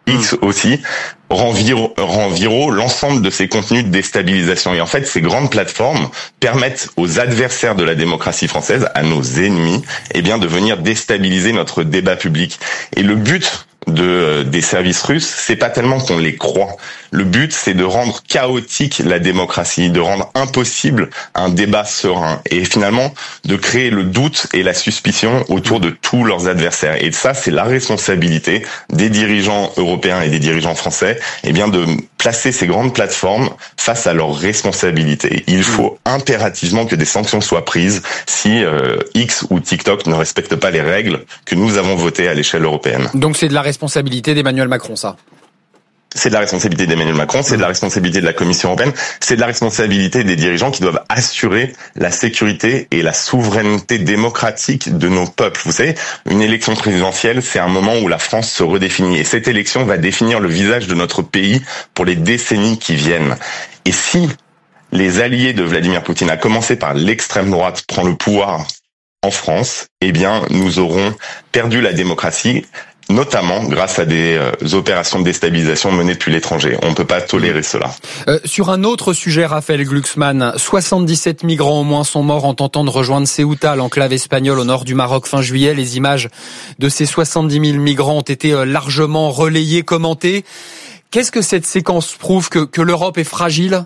X aussi rend viraux l'ensemble de ces contenus de déstabilisation. Et en fait, ces grandes plateformes permettent aux adversaires de la démocratie française, à nos ennemis, de venir déstabiliser notre débat public. Et le but des services russes, c'est pas tellement qu'on les croit. Le but, c'est de rendre chaotique la démocratie, de rendre impossible un débat serein et finalement de créer le doute et la suspicion autour de tous leurs adversaires. Et ça, c'est la responsabilité des dirigeants européens et des dirigeants français, de placer ces grandes plateformes face à leurs responsabilités. Il faut impérativement que des sanctions soient prises si X ou TikTok ne respectent pas les règles que nous avons votées à l'échelle européenne. Donc c'est de la responsabilité d'Emmanuel Macron, ça? C'est de la responsabilité d'Emmanuel Macron, c'est de la responsabilité de la Commission européenne, c'est de la responsabilité des dirigeants qui doivent assurer la sécurité et la souveraineté démocratique de nos peuples. Vous savez, une élection présidentielle, c'est un moment où la France se redéfinit. Et cette élection va définir le visage de notre pays pour les décennies qui viennent. Et si les alliés de Vladimir Poutine, à commencer par l'extrême droite, prend le pouvoir en France, nous aurons perdu la démocratie, notamment grâce à des opérations de déstabilisation menées depuis l'étranger. On ne peut pas tolérer cela. Sur un autre sujet, Raphaël Glucksmann, 77 migrants au moins sont morts en tentant de rejoindre Ceuta, l'enclave espagnole au nord du Maroc fin juillet. Les images de ces 70 000 migrants ont été largement relayées, commentées. Qu'est-ce que cette séquence prouve? Que l'Europe est fragile?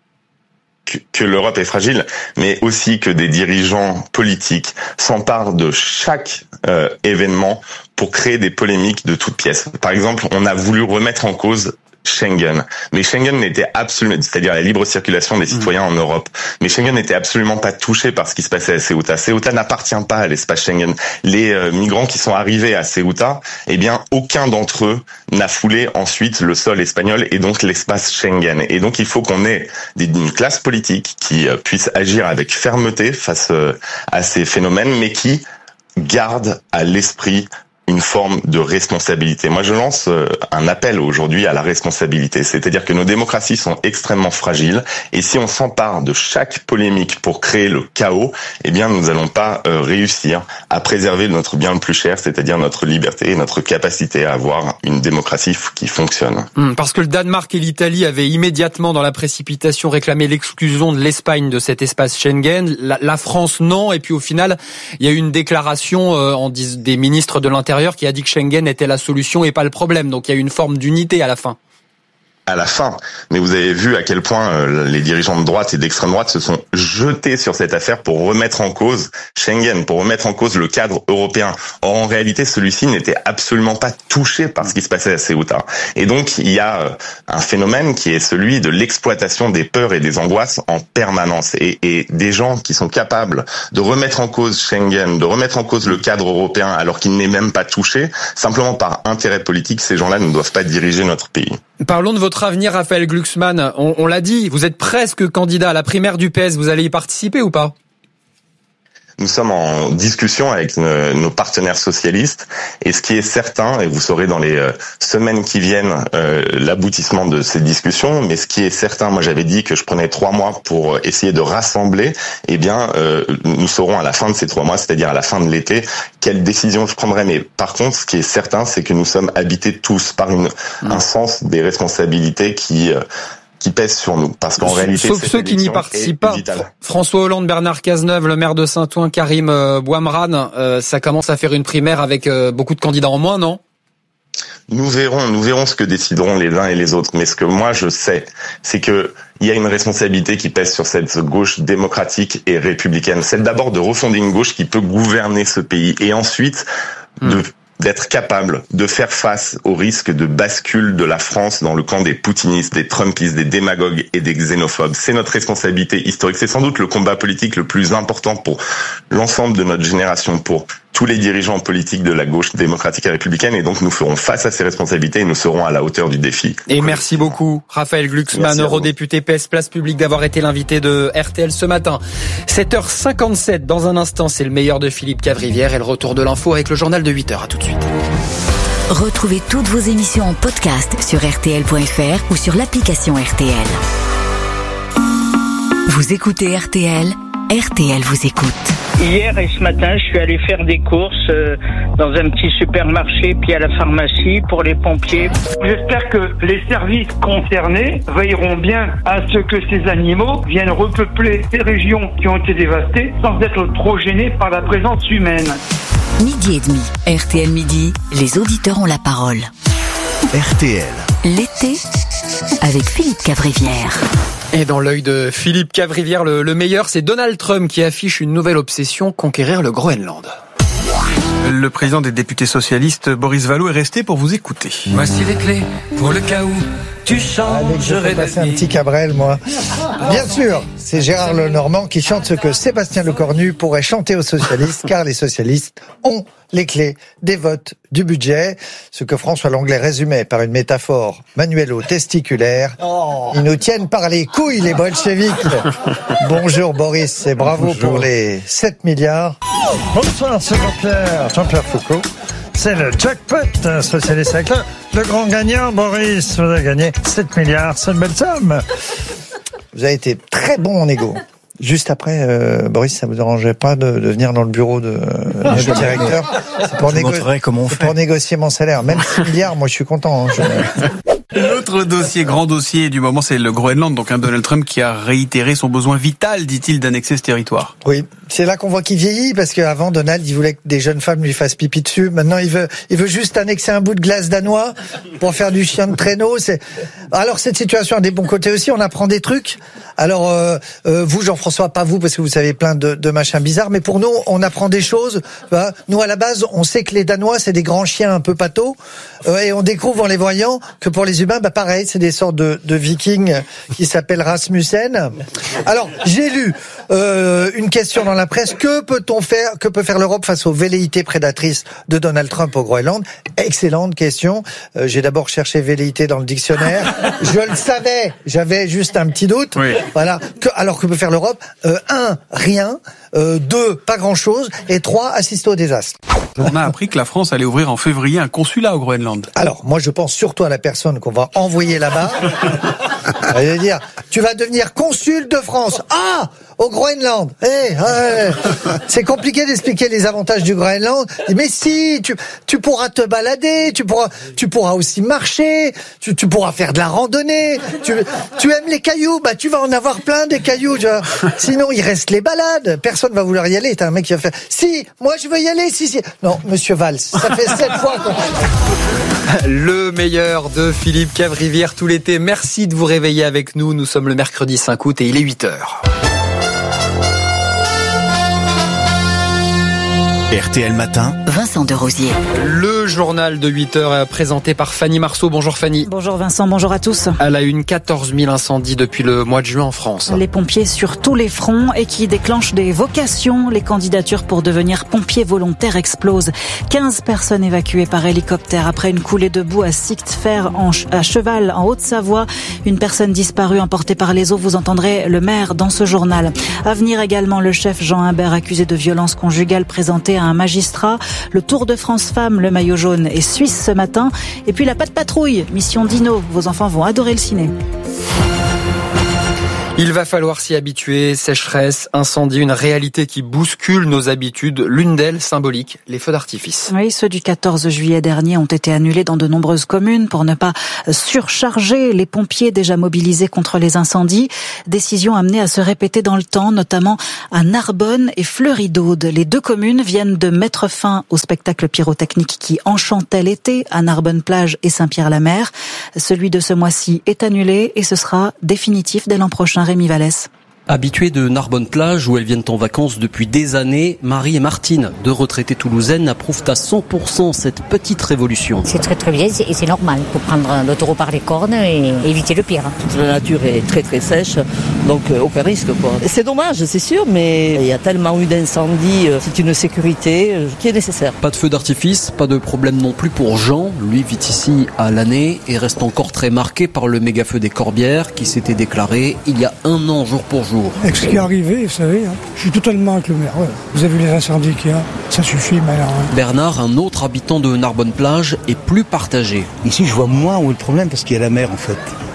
Que l'Europe est fragile, mais aussi que des dirigeants politiques s'emparent de chaque événement pour créer des polémiques de toutes pièces. Par exemple, on a voulu remettre en cause Schengen. Mais Schengen n'était absolument, c'est-à-dire la libre circulation des citoyens en Europe. Mais Schengen n'était absolument pas touché par ce qui se passait à Ceuta. Ceuta n'appartient pas à l'espace Schengen. Les migrants qui sont arrivés à Ceuta, aucun d'entre eux n'a foulé ensuite le sol espagnol et donc l'espace Schengen. Et donc il faut qu'on ait une classe politique qui puisse agir avec fermeté face à ces phénomènes, mais qui garde à l'esprit une forme de responsabilité. Moi, je lance un appel aujourd'hui à la responsabilité. C'est-à-dire que nos démocraties sont extrêmement fragiles et si on s'empare de chaque polémique pour créer le chaos, nous n'allons pas réussir à préserver notre bien le plus cher, c'est-à-dire notre liberté et notre capacité à avoir une démocratie qui fonctionne. Parce que le Danemark et l'Italie avaient immédiatement, dans la précipitation, réclamé l'exclusion de l'Espagne de cet espace Schengen. La France, non. Et puis au final, il y a eu une déclaration des ministres de l'Intérieur qui a dit que Schengen était la solution et pas le problème. Donc il y a eu une forme d'unité à la fin. À la fin. Mais vous avez vu à quel point les dirigeants de droite et d'extrême droite se sont jetés sur cette affaire pour remettre en cause Schengen, pour remettre en cause le cadre européen. Or, en réalité, celui-ci n'était absolument pas touché par ce qui se passait à Ceuta. Et donc, il y a un phénomène qui est celui de l'exploitation des peurs et des angoisses en permanence. Et des gens qui sont capables de remettre en cause Schengen, de remettre en cause le cadre européen alors qu'il n'est même pas touché, simplement par intérêt politique, ces gens-là ne doivent pas diriger notre pays. Parlons de votre avenir, Raphaël Glucksmann. On l'a dit, vous êtes presque candidat à la primaire du PS. Vous allez y participer ou pas? Nous sommes en discussion avec nos partenaires socialistes et ce qui est certain, et vous saurez dans les semaines qui viennent l'aboutissement de ces discussions, mais ce qui est certain, moi j'avais dit que je prenais 3 mois pour essayer de rassembler, nous saurons à la fin de ces 3 mois, c'est-à-dire à la fin de l'été, quelle décision je prendrai. Mais par contre, ce qui est certain, c'est que nous sommes habités tous par un sens des responsabilités qui pèsent sur nous. Parce qu'en réalité, sauf ceux qui n'y participent pas. François Hollande, Bernard Cazeneuve, le maire de Saint-Ouen, Karim Bouamrane, ça commence à faire une primaire avec beaucoup de candidats en moins, non? Nous verrons ce que décideront les uns et les autres. Mais ce que moi je sais, c'est que il y a une responsabilité qui pèse sur cette gauche démocratique et républicaine. C'est d'abord de refonder une gauche qui peut gouverner ce pays et ensuite d'être capable de faire face au risque de bascule de la France dans le camp des poutinistes, des trumpistes, des démagogues et des xénophobes. C'est notre responsabilité historique. C'est sans doute le combat politique le plus important pour l'ensemble de notre génération, pour tous les dirigeants politiques de la gauche démocratique et républicaine. Et donc, nous ferons face à ces responsabilités et nous serons à la hauteur du défi. Et merci beaucoup, Raphaël Glucksmann, eurodéputé PS Place Publique, d'avoir été l'invité de RTL ce matin. 7h57, dans un instant, c'est le meilleur de Philippe Cavrivière et le retour de l'info avec le journal de 8h. À tout de suite. Retrouvez toutes vos émissions en podcast sur RTL.fr ou sur l'application RTL. Vous écoutez RTL, RTL vous écoute. Hier et ce matin, je suis allé faire des courses dans un petit supermarché puis à la pharmacie pour les pompiers. J'espère que les services concernés veilleront bien à ce que ces animaux viennent repeupler ces régions qui ont été dévastées sans être trop gênés par la présence humaine. Midi et demi, RTL Midi, les auditeurs ont la parole. RTL. L'été avec Philippe Cavrivière. Et dans l'œil de Philippe Cavrivière, le meilleur, c'est Donald Trump qui affiche une nouvelle obsession, conquérir le Groenland. Le président des députés socialistes, Boris Vallaud, est resté pour vous écouter. Voici les clés pour le cas où tu changerais d'avis. C'est un petit Cabrel, moi. Bien sûr, c'est Gérard Lenormand qui chante ce que Sébastien Lecornu pourrait chanter aux socialistes, car les socialistes ont les clés des votes, du budget, ce que François Langlais résumait par une métaphore manuelo-testiculaire. Ils nous tiennent par les couilles, les bolcheviks. Bonjour Boris, et bravo pour les 7 milliards. Bonsoir, c'est Jean-Pierre Foucault. C'est le jackpot socialiste avec le grand gagnant, Boris. Vous avez gagné 7 milliards, c'est une belle somme. Vous avez été très bon en égo. Juste après, Boris, ça vous dérangeait pas de venir dans le bureau de notre directeur? C'est pour négocier mon salaire. Même 6 milliards, moi je suis content. L'autre dossier, grand dossier du moment, c'est le Groenland. Donc Donald Trump qui a réitéré son besoin vital, dit-il, d'annexer ce territoire. Oui, c'est là qu'on voit qu'il vieillit, parce qu'avant, Donald, il voulait que des jeunes femmes lui fassent pipi dessus. Maintenant, il veut juste annexer un bout de glace danois pour faire du chien de traîneau. Alors cette situation a des bons côtés aussi, on apprend des trucs. Alors vous, Jean-François, pas vous, parce que vous savez plein de machins bizarres, mais pour nous, on apprend des choses. Nous, à la base, on sait que les Danois, c'est des grands chiens un peu pâteaux, et on découvre en les voyant que pour les humains, pareil, c'est des sortes de vikings qui s'appellent Rasmussen. Alors, j'ai lu une question dans la presse. Que peut faire l'Europe face aux velléités prédatrices de Donald Trump au Groenland? Excellente question. J'ai d'abord cherché velléité dans le dictionnaire. Je le savais, j'avais juste un petit doute. Oui. Voilà. Alors que peut faire l'Europe? 1, rien. 2, pas grand-chose. Et 3, assister au désastre. On a appris que la France allait ouvrir en février un consulat au Groenland. Alors, moi, je pense surtout à la personne qu'on va envoyer là-bas. Ça veut dire, tu vas devenir consul de France. Ah! Au Groenland. C'est compliqué d'expliquer les avantages du Groenland. Mais si, tu pourras te balader, tu pourras aussi marcher, tu pourras faire de la randonnée. Tu aimes les cailloux, bah tu vas en avoir plein des cailloux. Tu vois. Sinon, il reste les balades. Personne va vouloir y aller. T'as un mec qui va faire. Si, moi je veux y aller. Si. Non, Monsieur Valls, ça fait 7 fois qu'on... Le meilleur de Philippe Cavrivière tout l'été. Merci de vous réveiller avec nous. Nous sommes le mercredi 5 août et il est 8h. RTL Matin, Vincent Derosier. Le journal de 8h présenté par Fanny Marceau. Bonjour Fanny. Bonjour Vincent, bonjour à tous. À la une, 14 000 incendies depuis le mois de juin en France. Les pompiers sur tous les fronts et qui déclenchent des vocations. Les candidatures pour devenir pompiers volontaires explosent. 15 personnes évacuées par hélicoptère après une coulée de boue à Sictfer à Cheval en Haute-Savoie. Une personne disparue emportée par les eaux. Vous entendrez le maire dans ce journal. À venir également le chef Jean Humbert accusé de violence conjugale présenté à un magistrat. Le Tour de France Femmes, le maillot jaune est suisse ce matin. Et puis la Patte Patrouille, mission Dino. Vos enfants vont adorer le ciné. Il va falloir s'y habituer, sécheresse, incendie, une réalité qui bouscule nos habitudes. L'une d'elles, symbolique, les feux d'artifice. Oui, ceux du 14 juillet dernier ont été annulés dans de nombreuses communes pour ne pas surcharger les pompiers déjà mobilisés contre les incendies. Décision amenée à se répéter dans le temps, notamment à Narbonne et Fleury-d'Aude. Les deux communes viennent de mettre fin au spectacle pyrotechnique qui enchantait l'été à Narbonne-Plage et Saint-Pierre-la-Mer. Celui de ce mois-ci est annulé et ce sera définitif dès l'an prochain. Rémi Vallès. Habituées de Narbonne-Plage, où elles viennent en vacances depuis des années, Marie et Martine, deux retraitées toulousaines, approuvent à 100% cette petite révolution. C'est très très bien et c'est normal pour prendre le taureau par les cornes et éviter le pire. Toute la nature est très très sèche, donc aucun risque, quoi. C'est dommage, c'est sûr, mais il y a tellement eu d'incendies, c'est une sécurité qui est nécessaire. Pas de feu d'artifice, pas de problème non plus pour Jean. Lui vit ici à l'année et reste encore très marqué par le méga-feu des Corbières qui s'était déclaré il y a 1 an jour pour jour. Avec ce qui est arrivé, vous savez, je suis totalement avec le maire. Ouais. Vous avez vu les incendies qu'il y a, ça suffit maintenant. Bernard, un autre habitant de Narbonne-Plage, est plus partagé. Ici, je vois moins où est le problème parce qu'il y a la mer en fait.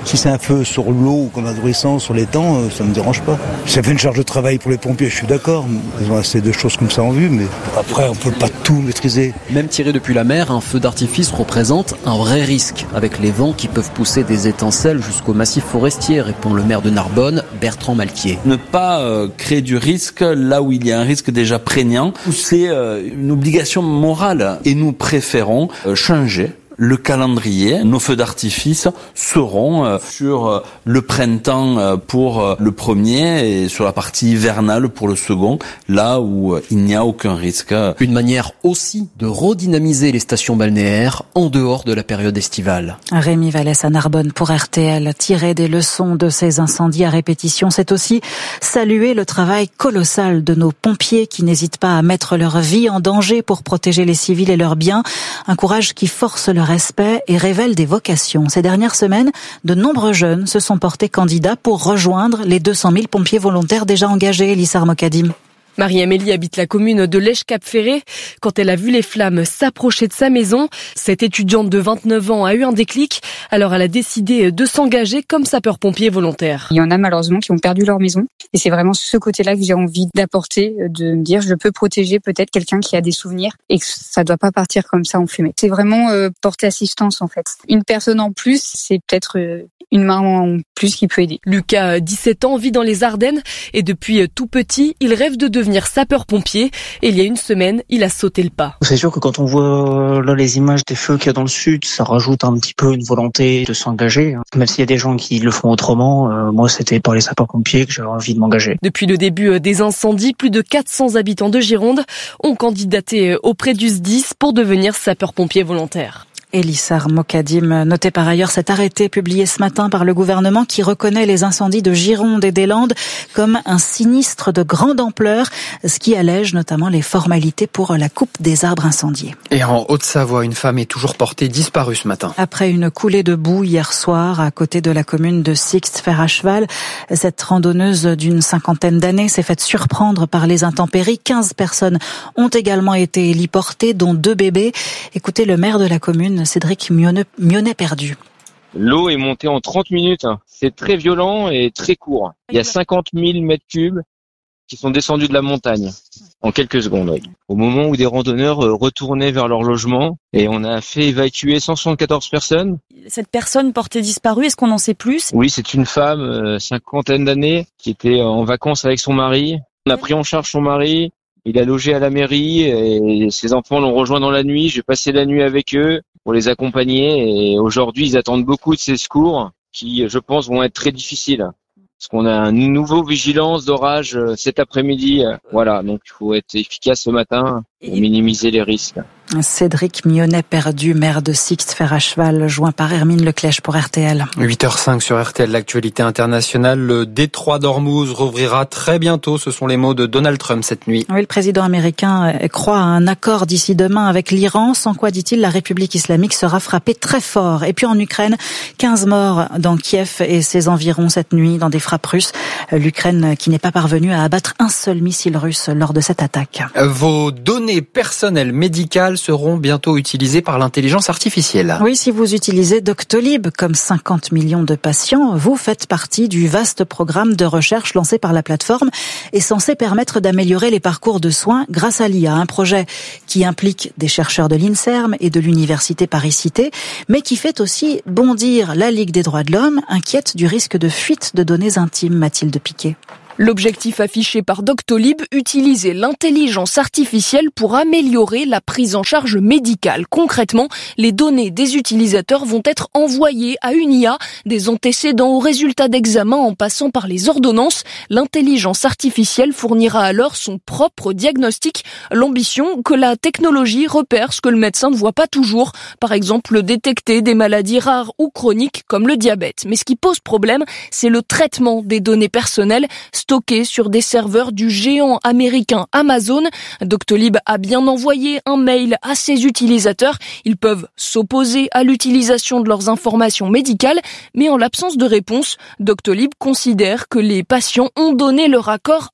Si c'est un feu sur l'eau ou comme adolescent sur l'étang, ça me dérange pas. Ça fait une charge de travail pour les pompiers, je suis d'accord. Ils ont assez de choses comme ça en vue, mais après on peut pas tout maîtriser. Même tiré depuis la mer, un feu d'artifice représente un vrai risque, avec les vents qui peuvent pousser des étincelles jusqu'au massif forestier, répond le maire de Narbonne, Bertrand Malquier. Ne pas créer du risque là où il y a un risque déjà prégnant, c'est une obligation morale. Et nous préférons changer le calendrier. Nos feux d'artifice seront sur le printemps pour le premier et sur la partie hivernale pour le second, là où il n'y a aucun risque. Une manière aussi de redynamiser les stations balnéaires en dehors de la période estivale. Rémi Vallès à Narbonne pour RTL. Tirer des leçons de ces incendies à répétition, c'est aussi saluer le travail colossal de nos pompiers qui n'hésitent pas à mettre leur vie en danger pour protéger les civils et leurs biens. Un courage qui force le respect et révèle des vocations. Ces dernières semaines, de nombreux jeunes se sont portés candidats pour rejoindre les 200 000 pompiers volontaires déjà engagés. Elissar Mokadim. Marie-Amélie habite la commune de Lèche-Cap-Ferré. Quand elle a vu les flammes s'approcher de sa maison, cette étudiante de 29 ans a eu un déclic. Alors elle a décidé de s'engager comme sapeur-pompier volontaire. Il y en a malheureusement qui ont perdu leur maison. Et c'est vraiment ce côté-là que j'ai envie d'apporter, de me dire je peux protéger peut-être quelqu'un qui a des souvenirs et que ça ne doit pas partir comme ça en fumée. C'est vraiment porter assistance en fait. Une personne en plus, c'est peut-être une main en plus qui peut aider. Lucas, 17 ans, vit dans les Ardennes et depuis tout petit, il rêve de devenir sapeur-pompier. Et il y a une semaine, il a sauté le pas. C'est sûr que quand on voit là les images des feux qu'il y a dans le sud, ça rajoute un petit peu une volonté de s'engager. Même s'il y a des gens qui le font autrement, moi c'était par les sapeurs-pompiers que j'avais envie de m'engager. Depuis le début des incendies, plus de 400 habitants de Gironde ont candidaté auprès du SDIS pour devenir sapeur-pompier volontaire. Elissar Mokadim. Notez par ailleurs cet arrêté publié ce matin par le gouvernement qui reconnaît les incendies de Gironde et des Landes comme un sinistre de grande ampleur, ce qui allège notamment les formalités pour la coupe des arbres incendiés. Et en Haute-Savoie, une femme est toujours portée disparue ce matin. Après une coulée de boue hier soir à côté de la commune de Sixte-Fer à cheval, cette randonneuse d'une cinquantaine d'années s'est faite surprendre par les intempéries. 15 personnes ont également été héliportées, dont 2 bébés. Écoutez le maire de la commune, Cédric Mionnet-Perdu. L'eau est montée en 30 minutes. C'est très violent et très court. Il y a 50 000 mètres cubes qui sont descendus de la montagne en quelques secondes. Oui. Au moment où des randonneurs retournaient vers leur logement et on a fait évacuer 174 personnes. Cette personne portée disparue, est-ce qu'on en sait plus ? Oui, c'est une femme, cinquantaine d'années, qui était en vacances avec son mari. On a pris en charge son mari. Il a logé à la mairie et ses enfants l'ont rejoint dans la nuit. J'ai passé la nuit avec eux pour les accompagner et aujourd'hui ils attendent beaucoup de ces secours qui, je pense, vont être très difficiles. Parce qu'on a une nouvelle vigilance d'orage cet après-midi. Voilà, donc il faut être efficace ce matin pour minimiser les risques. Cédric Mionnet-Perdu, maire de Sixte-Fer à cheval, joint par Hermine Leclèche pour RTL. 8h05 sur RTL, l'actualité internationale. Le détroit d'Ormuz rouvrira très bientôt. Ce sont les mots de Donald Trump cette nuit. Oui, le président américain croit à un accord d'ici demain avec l'Iran, sans quoi, dit-il, la République islamique sera frappée très fort. Et puis en Ukraine, 15 morts dans Kiev et ses environs cette nuit dans des frappes russes. L'Ukraine qui n'est pas parvenue à abattre un seul missile russe lors de cette attaque. Vos données personnelles médicales seront bientôt utilisées par l'intelligence artificielle. Oui, si vous utilisez Doctolib, comme 50 millions de patients, vous faites partie du vaste programme de recherche lancé par la plateforme et censé permettre d'améliorer les parcours de soins grâce à l'IA. Un projet qui implique des chercheurs de l'INSERM et de l'Université Paris-Cité, mais qui fait aussi bondir la Ligue des droits de l'homme, inquiète du risque de fuite de données intimes. Mathilde Piquet. L'objectif affiché par Doctolib, utiliser l'intelligence artificielle pour améliorer la prise en charge médicale. Concrètement, les données des utilisateurs vont être envoyées à une IA, des antécédents aux résultats d'examen en passant par les ordonnances. L'intelligence artificielle fournira alors son propre diagnostic. L'ambition, que la technologie repère ce que le médecin ne voit pas toujours. Par exemple, détecter des maladies rares ou chroniques comme le diabète. Mais ce qui pose problème, c'est le traitement des données personnelles stockés sur des serveurs du géant américain Amazon. Doctolib a bien envoyé un mail à ses utilisateurs. Ils peuvent s'opposer à l'utilisation de leurs informations médicales, mais en l'absence de réponse, Doctolib considère que les patients ont donné leur accord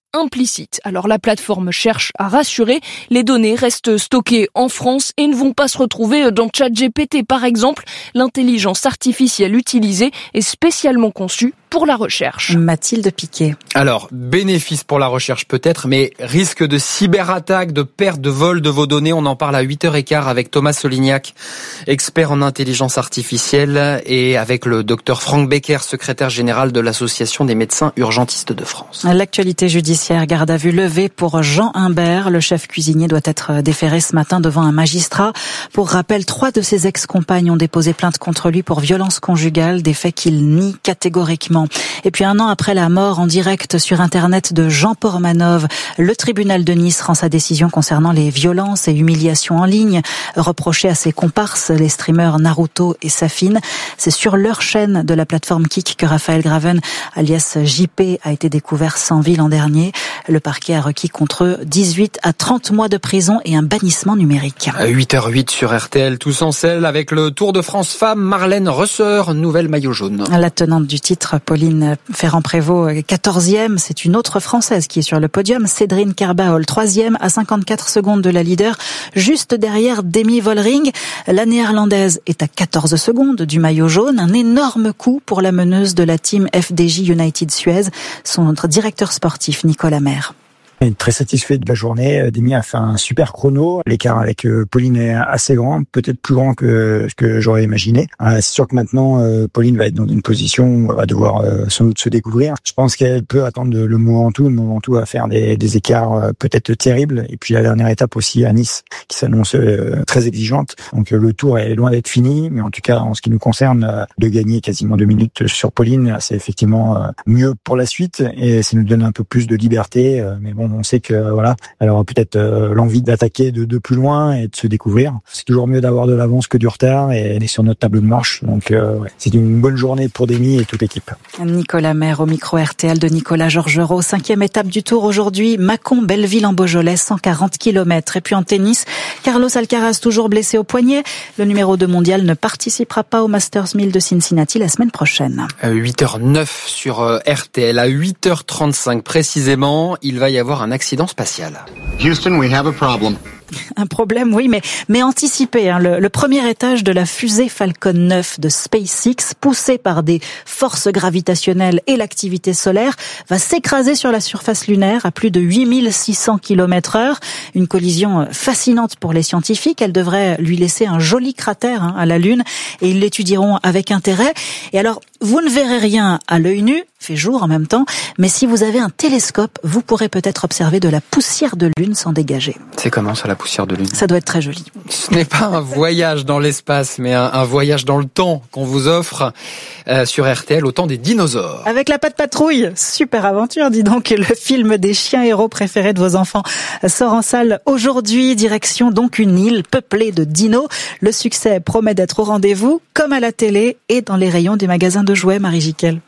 implicite. Alors la plateforme cherche à rassurer, les données restent stockées en France et ne vont pas se retrouver dans ChatGPT par exemple. L'intelligence artificielle utilisée est spécialement conçue pour la recherche. Mathilde Piquet. Alors, bénéfice pour la recherche peut-être, mais risque de cyberattaque, de perte, de vol de vos données. On en parle à 8h15 avec Thomas Solignac, expert en intelligence artificielle, et avec le docteur Franck Becker, secrétaire général de l'Association des médecins urgentistes de France. L'actualité judiciaire, garde à vue levée pour Jean Humbert. Le chef cuisinier doit être déféré ce matin devant un magistrat. Pour rappel, 3 de ses ex-compagnes ont déposé plainte contre lui pour violence conjugale, des faits qu'il nie catégoriquement. Et puis 1 an après la mort en direct sur Internet de Jean Pormanov, le tribunal de Nice rend sa décision concernant les violences et humiliations en ligne reprochées à ses comparses, les streamers Naruto et Safine. C'est sur leur chaîne de la plateforme Kik que Raphaël Graven, alias JP, a été découvert sans vie l'an dernier. Le parquet a requis contre eux 18 à 30 mois de prison et un bannissement numérique. 8h08 sur RTL, tous en selle avec le Tour de France Femmes, Marlène Resseur, nouvelle maillot jaune. La tenante du titre, Pauline Ferrand-Prévot, 14e, c'est une autre Française qui est sur le podium. Cédrine Kerbaol, 3e à 54 secondes de la leader, juste derrière Demi Vollering. La néerlandaise est à 14 secondes du maillot jaune. Un énorme coup pour la meneuse de la team FDJ United Suez, son directeur sportif Nicolas Maire. Très satisfait de la journée. Demi a fait un super chrono. L'écart avec Pauline est assez grand, peut-être plus grand que ce que j'aurais imaginé. C'est sûr que maintenant, Pauline va être dans une position où elle va devoir sans doute se découvrir. Je pense qu'elle peut attendre le Mont Ventoux. Le Mont Ventoux va faire des écarts peut-être terribles. Et puis la dernière étape aussi à Nice, qui s'annonce très exigeante. Donc le tour est loin d'être fini, mais en tout cas, en ce qui nous concerne, de gagner quasiment 2 minutes sur Pauline, c'est effectivement mieux pour la suite et ça nous donne un peu plus de liberté. Mais bon, on sait que voilà, elle aura peut-être l'envie d'attaquer de plus loin et de se découvrir. C'est toujours mieux d'avoir de l'avance que du retard et elle est sur notre tableau de marche. Donc ouais, c'est une bonne journée pour Demi et toute l'équipe. Nicolas Maire au micro RTL de Nicolas Georgerot. 5e étape du Tour aujourd'hui, Mâcon-Belleville en Beaujolais, 140 km. Et puis en tennis, Carlos Alcaraz toujours blessé au poignet. Le numéro 2 mondial ne participera pas au Masters 1000 de Cincinnati la semaine prochaine. 8h09 sur RTL. À 8h35 précisément, il va y avoir un accident spatial. Houston, we have a problem. Un problème, oui, mais anticipé. Le premier étage de la fusée Falcon 9 de SpaceX, poussé par des forces gravitationnelles et l'activité solaire, va s'écraser sur la surface lunaire à plus de 8600 km/h. Une collision fascinante pour les scientifiques. Elle devrait lui laisser un joli cratère à la Lune et ils l'étudieront avec intérêt. Et alors, vous ne verrez rien à l'œil nu, fait jour en même temps, mais si vous avez un télescope, vous pourrez peut-être observer de la poussière de Lune s'en dégager. C'est comment ça, la poussière de Lune? Ça doit être très joli. Ce n'est pas un voyage dans l'espace, mais un voyage dans le temps qu'on vous offre sur RTL au temps des dinosaures. Avec la Patte Patrouille, super aventure, dis donc. Le film des chiens héros préférés de vos enfants sort en salle aujourd'hui. Direction donc une île peuplée de dinos. Le succès promet d'être au rendez-vous, comme à la télé et dans les rayons des magasins de jouets, Marie Jiquel.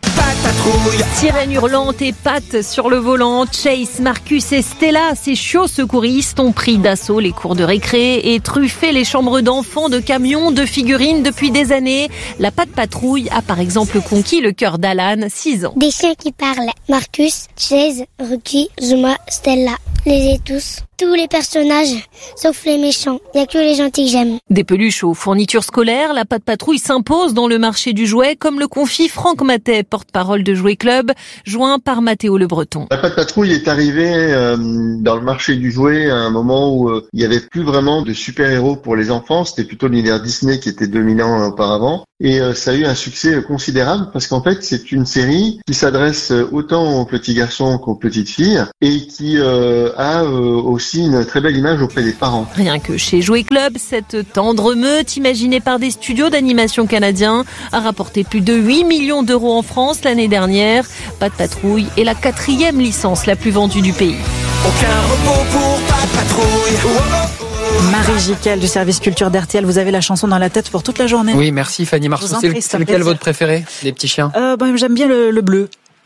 Sirène hurlante et pattes sur le volant, Chase, Marcus et Stella, ces chiots secouristes ont pris d'assaut les cours de récré et truffé les chambres d'enfants de camions, de figurines depuis des années. La Patte Patrouille a par exemple conquis le cœur d'Alan, 6 ans. Des chiens qui parlent. Marcus, Chase, Ruki, Zuma, Stella. Les ai tous. Tous les personnages, sauf les méchants. Il n'y a que les gentils que j'aime. Des peluches aux fournitures scolaires, la Patte Patrouille s'impose dans le marché du jouet, comme le confie Franck Matet, porte-parole de Jouet Club, joint par Mathéo Le Breton. La Patte Patrouille est arrivée dans le marché du jouet à un moment où il n'y avait plus vraiment de super-héros pour les enfants. C'était plutôt l'univers Disney qui était dominant auparavant. Et ça a eu un succès considérable parce qu'en fait, c'est une série qui s'adresse autant aux petits garçons qu'aux petites filles et qui a aussi une très belle image auprès des parents. Rien que chez Jouet Club, cette tendre meute imaginée par des studios d'animation canadiens a rapporté plus de 8 millions d'euros en France l'année dernière. Patte Patrouille est la 4e licence la plus vendue du pays. Aucun repos pour Patte Patrouille. Marie Jiquel du service culture d'RTL, vous avez la chanson dans la tête pour toute la journée. Oui, merci Fanny Marceau. C'est lequel votre préféré, les petits chiens? J'aime bien le bleu.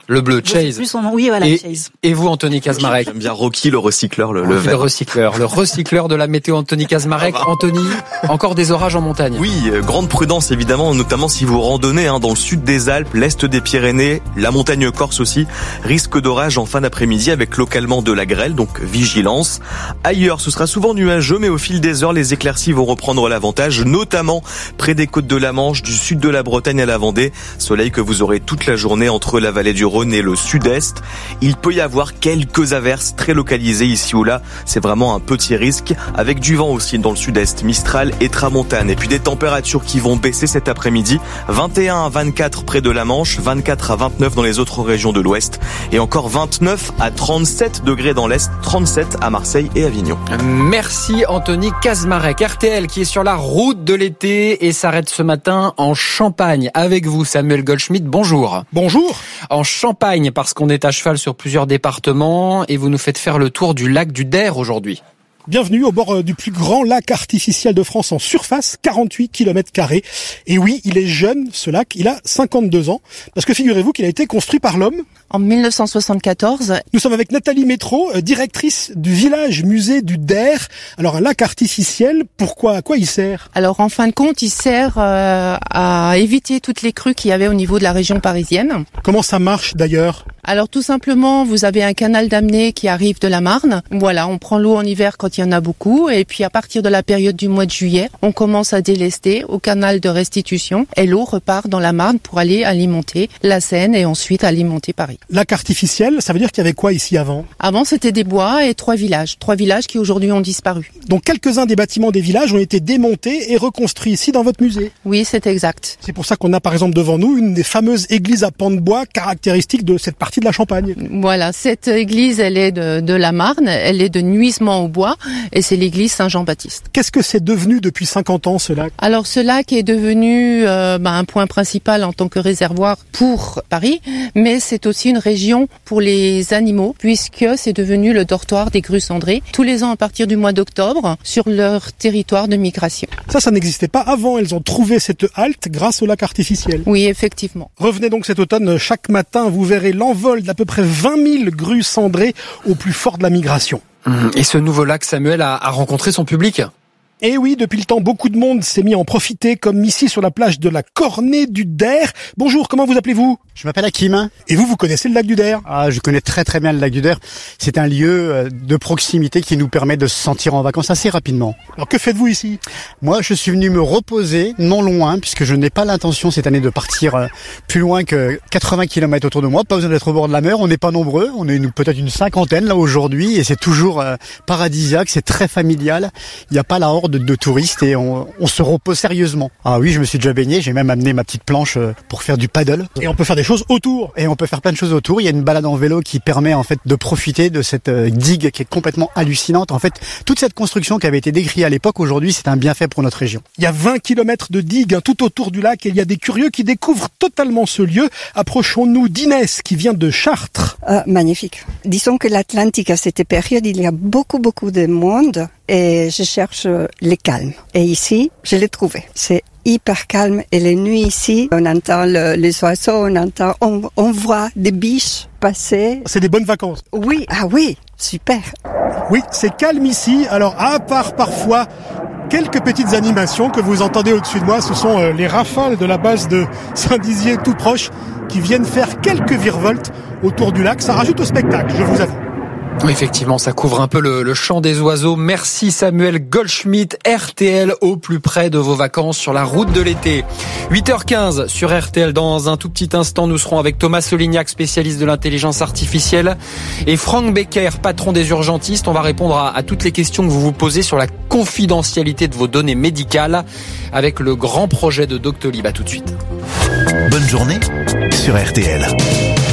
Le bleu, Chase. Plus son nom. Oui, voilà, Chase. Et vous, Anthony Kazmarek? J'aime bien Rocky, le recycleur, le vert. Le recycleur de la météo, Anthony Kazmarek. Anthony, encore des orages en montagne. Oui, grande prudence évidemment, notamment si vous randonnez dans le sud des Alpes, l'est des Pyrénées, la montagne corse aussi. Risque d'orage en fin d'après-midi avec localement de la grêle, donc vigilance. Ailleurs, ce sera souvent nuageux, mais au fil des heures, les éclaircies vont reprendre l'avantage, notamment près des côtes de la Manche, du sud de la Bretagne à la Vendée. Soleil que vous aurez toute la journée entre la vallée du Rhône et le sud-est. Il peut y avoir quelques averses très localisées ici ou là. C'est vraiment un petit risque, avec du vent aussi dans le sud-est, Mistral et Tramontane. Et puis des températures qui vont baisser cet après-midi. 21 à 24 près de la Manche, 24 à 29 dans les autres régions de l'ouest. Et encore 29 à 37 degrés dans l'est, 37 à Marseille et Avignon. Merci Anthony Kazmarek. RTL qui est sur la route de l'été et s'arrête ce matin en Champagne. Avec vous, Samuel Goldschmidt, bonjour. Bonjour. En Champagne, parce qu'on est à cheval sur plusieurs départements et vous nous faites faire le tour du lac du Der aujourd'hui. Bienvenue au bord du plus grand lac artificiel de France en surface, 48 km². Et oui, il est jeune, ce lac, il a 52 ans. Parce que figurez-vous qu'il a été construit par l'homme. En 1974. Nous sommes avec Nathalie Métro, directrice du village musée du Der. Alors un lac artificiel, à quoi il sert? Alors en fin de compte, il sert à éviter toutes les crues qu'il y avait au niveau de la région parisienne. Comment ça marche d'ailleurs? Alors tout simplement, vous avez un canal d'amener qui arrive de la Marne. Voilà, on prend l'eau en hiver quand il y en a beaucoup. Et puis à partir de la période du mois de juillet, on commence à délester au canal de restitution. Et l'eau repart dans la Marne pour aller alimenter la Seine et ensuite alimenter Paris. Lac artificiel, ça veut dire qu'il y avait quoi ici avant? Avant, c'était des bois et 3 villages. 3 villages qui aujourd'hui ont disparu. Donc quelques-uns des bâtiments des villages ont été démontés et reconstruits ici dans votre musée? Oui, c'est exact. C'est pour ça qu'on a par exemple devant nous une des fameuses églises à pans de bois caractéristiques de cette partie de la Champagne. Voilà, cette église, elle est de la Marne, elle est de Nuisement au bois et c'est l'église Saint-Jean-Baptiste. Qu'est-ce que c'est devenu depuis 50 ans ce lac? Alors ce lac est devenu un point principal en tant que réservoir pour Paris, mais c'est aussi une région pour les animaux puisque c'est devenu le dortoir des grues cendrées tous les ans à partir du mois d'octobre sur leur territoire de migration. Ça n'existait pas avant, elles ont trouvé cette halte grâce au lac artificiel. Oui, effectivement. Revenez donc cet automne, chaque matin vous verrez l'envol d'à peu près 20 000 grues cendrées au plus fort de la migration. Et ce nouveau lac, Samuel, a rencontré son public? Et oui, depuis le temps, beaucoup de monde s'est mis à en profiter, comme ici sur la plage de la Cornée du Der. Bonjour, comment vous appelez-vous? Je m'appelle Hakim. Et vous connaissez le lac du Der? Ah, je connais très très bien le lac du Der. C'est un lieu de proximité qui nous permet de se sentir en vacances assez rapidement. Alors que faites-vous ici? Moi, je suis venu me reposer, non loin, puisque je n'ai pas l'intention cette année de partir plus loin que 80 km autour de moi. Pas besoin d'être au bord de la mer, on n'est pas nombreux, on est peut-être une cinquantaine là aujourd'hui, et c'est toujours paradisiaque, c'est très familial. Il n'y a pas la horde de touristes et on se repose sérieusement. Ah oui, je me suis déjà baigné, j'ai même amené ma petite planche pour faire du paddle. Et on peut faire des choses autour. Et on peut faire plein de choses autour. Il y a une balade en vélo qui permet en fait de profiter de cette digue qui est complètement hallucinante. En fait, toute cette construction qui avait été décrite à l'époque, aujourd'hui, c'est un bienfait pour notre région. Il y a 20 km de digue tout autour du lac et il y a des curieux qui découvrent totalement ce lieu. Approchons-nous d'Inès qui vient de Chartres. Magnifique. Disons que l'Atlantique à cette période, il y a beaucoup de monde et je cherche le calme. Et ici, je l'ai trouvé. C'est hyper calme et les nuits ici, on entend les oiseaux, on voit des biches passer. C'est des bonnes vacances. Oui, oui, super. Oui, c'est calme ici. Alors à part parfois quelques petites animations que vous entendez au-dessus de moi, ce sont les rafales de la base de Saint-Dizier tout proche qui viennent faire quelques virevoltes autour du lac. Ça rajoute au spectacle, je vous avoue. Oui, effectivement, ça couvre un peu le chant des oiseaux. Merci Samuel Goldschmidt, RTL au plus près de vos vacances sur la route de l'été. 8h15 sur RTL. Dans un tout petit instant, nous serons avec Thomas Solignac, spécialiste de l'intelligence artificielle, et Franck Becker, patron des urgentistes. On va répondre à toutes les questions que vous vous posez sur la confidentialité de vos données médicales avec le grand projet de Doctolib. À tout de suite. Bonne journée sur RTL.